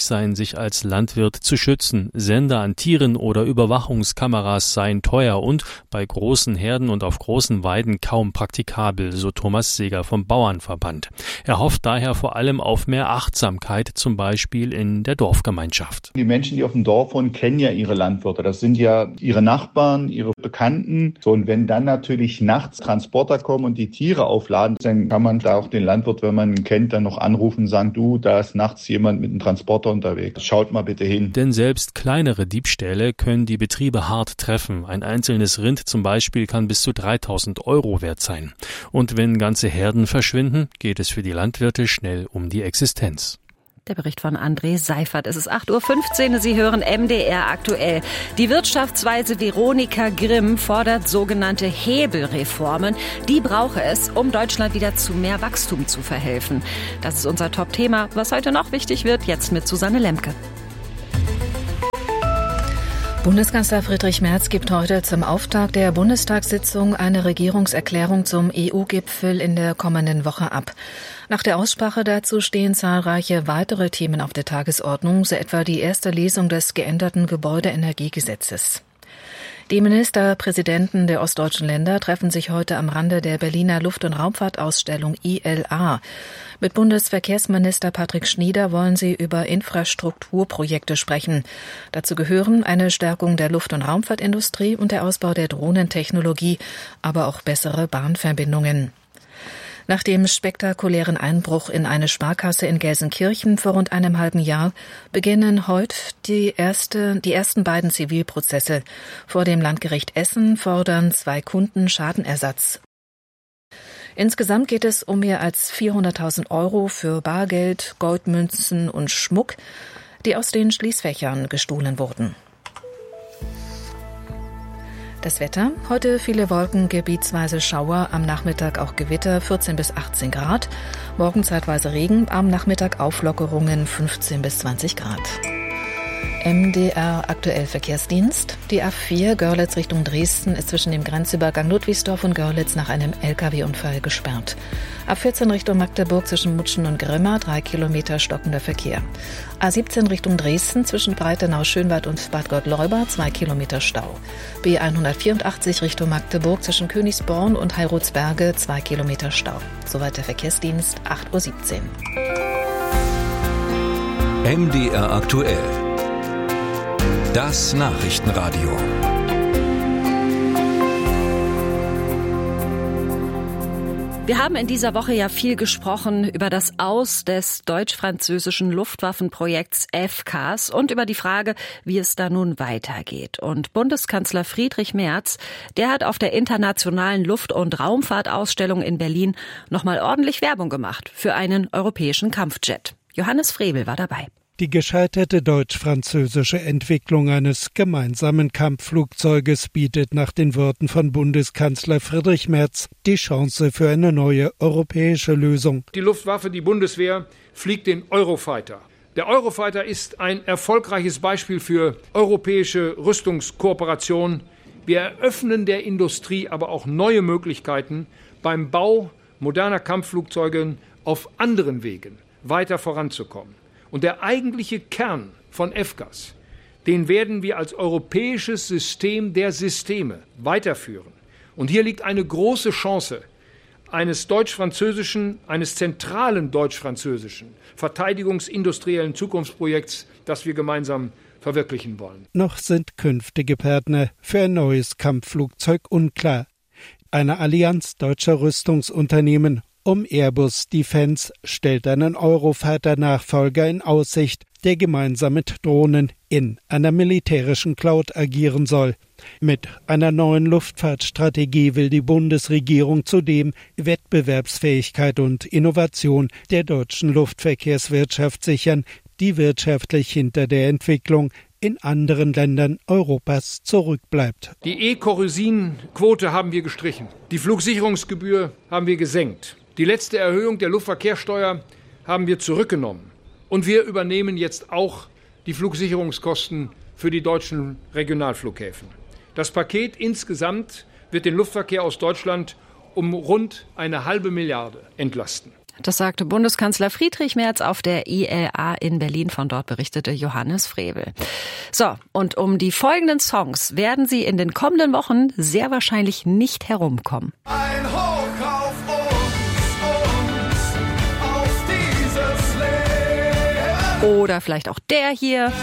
Speaker 13: schwierig sein, sich als Landwirt zu schützen. Sender an Tieren oder Überwachungskameras seien teuer und bei großen Herden und auf großen Weiden kaum praktikabel, so Thomas Seeger vom Bauernverband. Er hofft daher vor allem auf mehr Achtsamkeit, zum Beispiel in der Dorfgemeinschaft.
Speaker 14: Die Menschen, die auf dem Dorf wohnen, kennen ja ihre Landwirte. Das sind ja ihre Nachbarn, ihre Bekannten. So, und wenn dann natürlich nachts Transporter kommen und die Tiere aufladen, dann kann man da auch den Landwirt, wenn man ihn kennt, dann noch anrufen und sagen, du, da ist nachts jemand mit einem Transporter unterwegs. Schaut mal bitte hin.
Speaker 13: Denn selbst kleinere Diebstähle können die Betriebe hart treffen. Ein einzelnes Rind zum Beispiel kann bis zu dreitausend Euro wert sein. Und wenn ganze Herden verschwinden, geht es für die Landwirte schnell um die Existenz.
Speaker 7: Der Bericht von André Seifert. Es ist acht Uhr fünfzehn. Sie hören M D R aktuell. Die Wirtschaftsweise Veronika Grimm fordert sogenannte Hebelreformen. Die brauche es, um Deutschland wieder zu mehr Wachstum zu verhelfen. Das ist unser Top-Thema. Was heute noch wichtig wird, jetzt mit Susanne Lemke.
Speaker 10: Bundeskanzler Friedrich Merz gibt heute zum Auftakt der Bundestagssitzung eine Regierungserklärung zum E U-Gipfel in der kommenden Woche ab. Nach der Aussprache dazu stehen zahlreiche weitere Themen auf der Tagesordnung, so etwa die erste Lesung des geänderten Gebäudeenergiegesetzes. Die Ministerpräsidenten der ostdeutschen Länder treffen sich heute am Rande der Berliner Luft- und Raumfahrtausstellung I L A. Mit Bundesverkehrsminister Patrick Schnieder wollen sie über Infrastrukturprojekte sprechen. Dazu gehören eine Stärkung der Luft- und Raumfahrtindustrie und der Ausbau der Drohnentechnologie, aber auch bessere Bahnverbindungen. Nach dem spektakulären Einbruch in eine Sparkasse in Gelsenkirchen vor rund einem halben Jahr beginnen heute die, erste, die ersten beiden Zivilprozesse. Vor dem Landgericht Essen fordern zwei Kunden Schadenersatz. Insgesamt geht es um mehr als vierhunderttausend Euro für Bargeld, Goldmünzen und Schmuck, die aus den Schließfächern gestohlen wurden. Das Wetter. Heute viele Wolken, gebietsweise Schauer, am Nachmittag auch Gewitter, vierzehn bis achtzehn Grad. Morgen zeitweise Regen, am Nachmittag Auflockerungen, fünfzehn bis zwanzig Grad. M D R aktuell Verkehrsdienst. Die A vier Görlitz Richtung Dresden ist zwischen dem Grenzübergang Ludwigsdorf und Görlitz nach einem L K W-Unfall gesperrt. A vierzehn Richtung Magdeburg zwischen Mutschen und Grimma, drei Kilometer stockender Verkehr. A siebzehn Richtung Dresden zwischen Breitenau-Schönwald und Bad Gottleuba, zwei Kilometer Stau. B hundertvierundachtzig Richtung Magdeburg zwischen Königsborn und Heirutsberge, zwei Kilometer Stau. Soweit der Verkehrsdienst, acht Uhr siebzehn.
Speaker 9: M D R aktuell. Das Nachrichtenradio.
Speaker 7: Wir haben in dieser Woche ja viel gesprochen über das Aus des deutsch-französischen Luftwaffenprojekts F C A S und über die Frage, wie es da nun weitergeht. Und Bundeskanzler Friedrich Merz, der hat auf der internationalen Luft- und Raumfahrtausstellung in Berlin nochmal ordentlich Werbung gemacht für einen europäischen Kampfjet. Johannes Frebel war dabei.
Speaker 3: Die gescheiterte deutsch-französische Entwicklung eines gemeinsamen Kampfflugzeuges bietet nach den Worten von Bundeskanzler Friedrich Merz die Chance für eine neue europäische Lösung.
Speaker 17: Die Luftwaffe, die Bundeswehr, fliegt den Eurofighter. Der Eurofighter ist ein erfolgreiches Beispiel für europäische Rüstungskooperation. Wir eröffnen der Industrie aber auch neue Möglichkeiten beim Bau moderner Kampfflugzeuge auf anderen Wegen weiter voranzukommen. Und der eigentliche Kern von F C A S, den werden wir als europäisches System der Systeme weiterführen. Und hier liegt eine große Chance eines deutsch-französischen, eines zentralen deutsch-französischen verteidigungsindustriellen Zukunftsprojekts, das wir gemeinsam verwirklichen wollen.
Speaker 3: Noch sind künftige Partner für ein neues Kampfflugzeug unklar. Eine Allianz deutscher Rüstungsunternehmen um Airbus Defence stellt einen Eurofighter-Nachfolger in Aussicht, der gemeinsam mit Drohnen in einer militärischen Cloud agieren soll. Mit einer neuen Luftfahrtstrategie will die Bundesregierung zudem Wettbewerbsfähigkeit und Innovation der deutschen Luftverkehrswirtschaft sichern, die wirtschaftlich hinter der Entwicklung in anderen Ländern Europas zurückbleibt.
Speaker 17: Die E-Kerosin-Quote haben wir gestrichen. Die Flugsicherungsgebühr haben wir gesenkt. Die letzte Erhöhung der Luftverkehrssteuer haben wir zurückgenommen. Und wir übernehmen jetzt auch die Flugsicherungskosten für die deutschen Regionalflughäfen. Das Paket insgesamt wird den Luftverkehr aus Deutschland um rund eine halbe Milliarde entlasten.
Speaker 7: Das sagte Bundeskanzler Friedrich Merz auf der I L A in Berlin. Von dort berichtete Johannes Frevel. So, und um die folgenden Songs werden Sie in den kommenden Wochen sehr wahrscheinlich nicht herumkommen.
Speaker 5: Ein Hoch auf uns, uns, auf dieses Leben.
Speaker 7: Oder vielleicht auch der hier.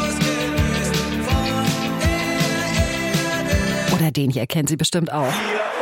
Speaker 7: Oder den hier kennen Sie bestimmt auch.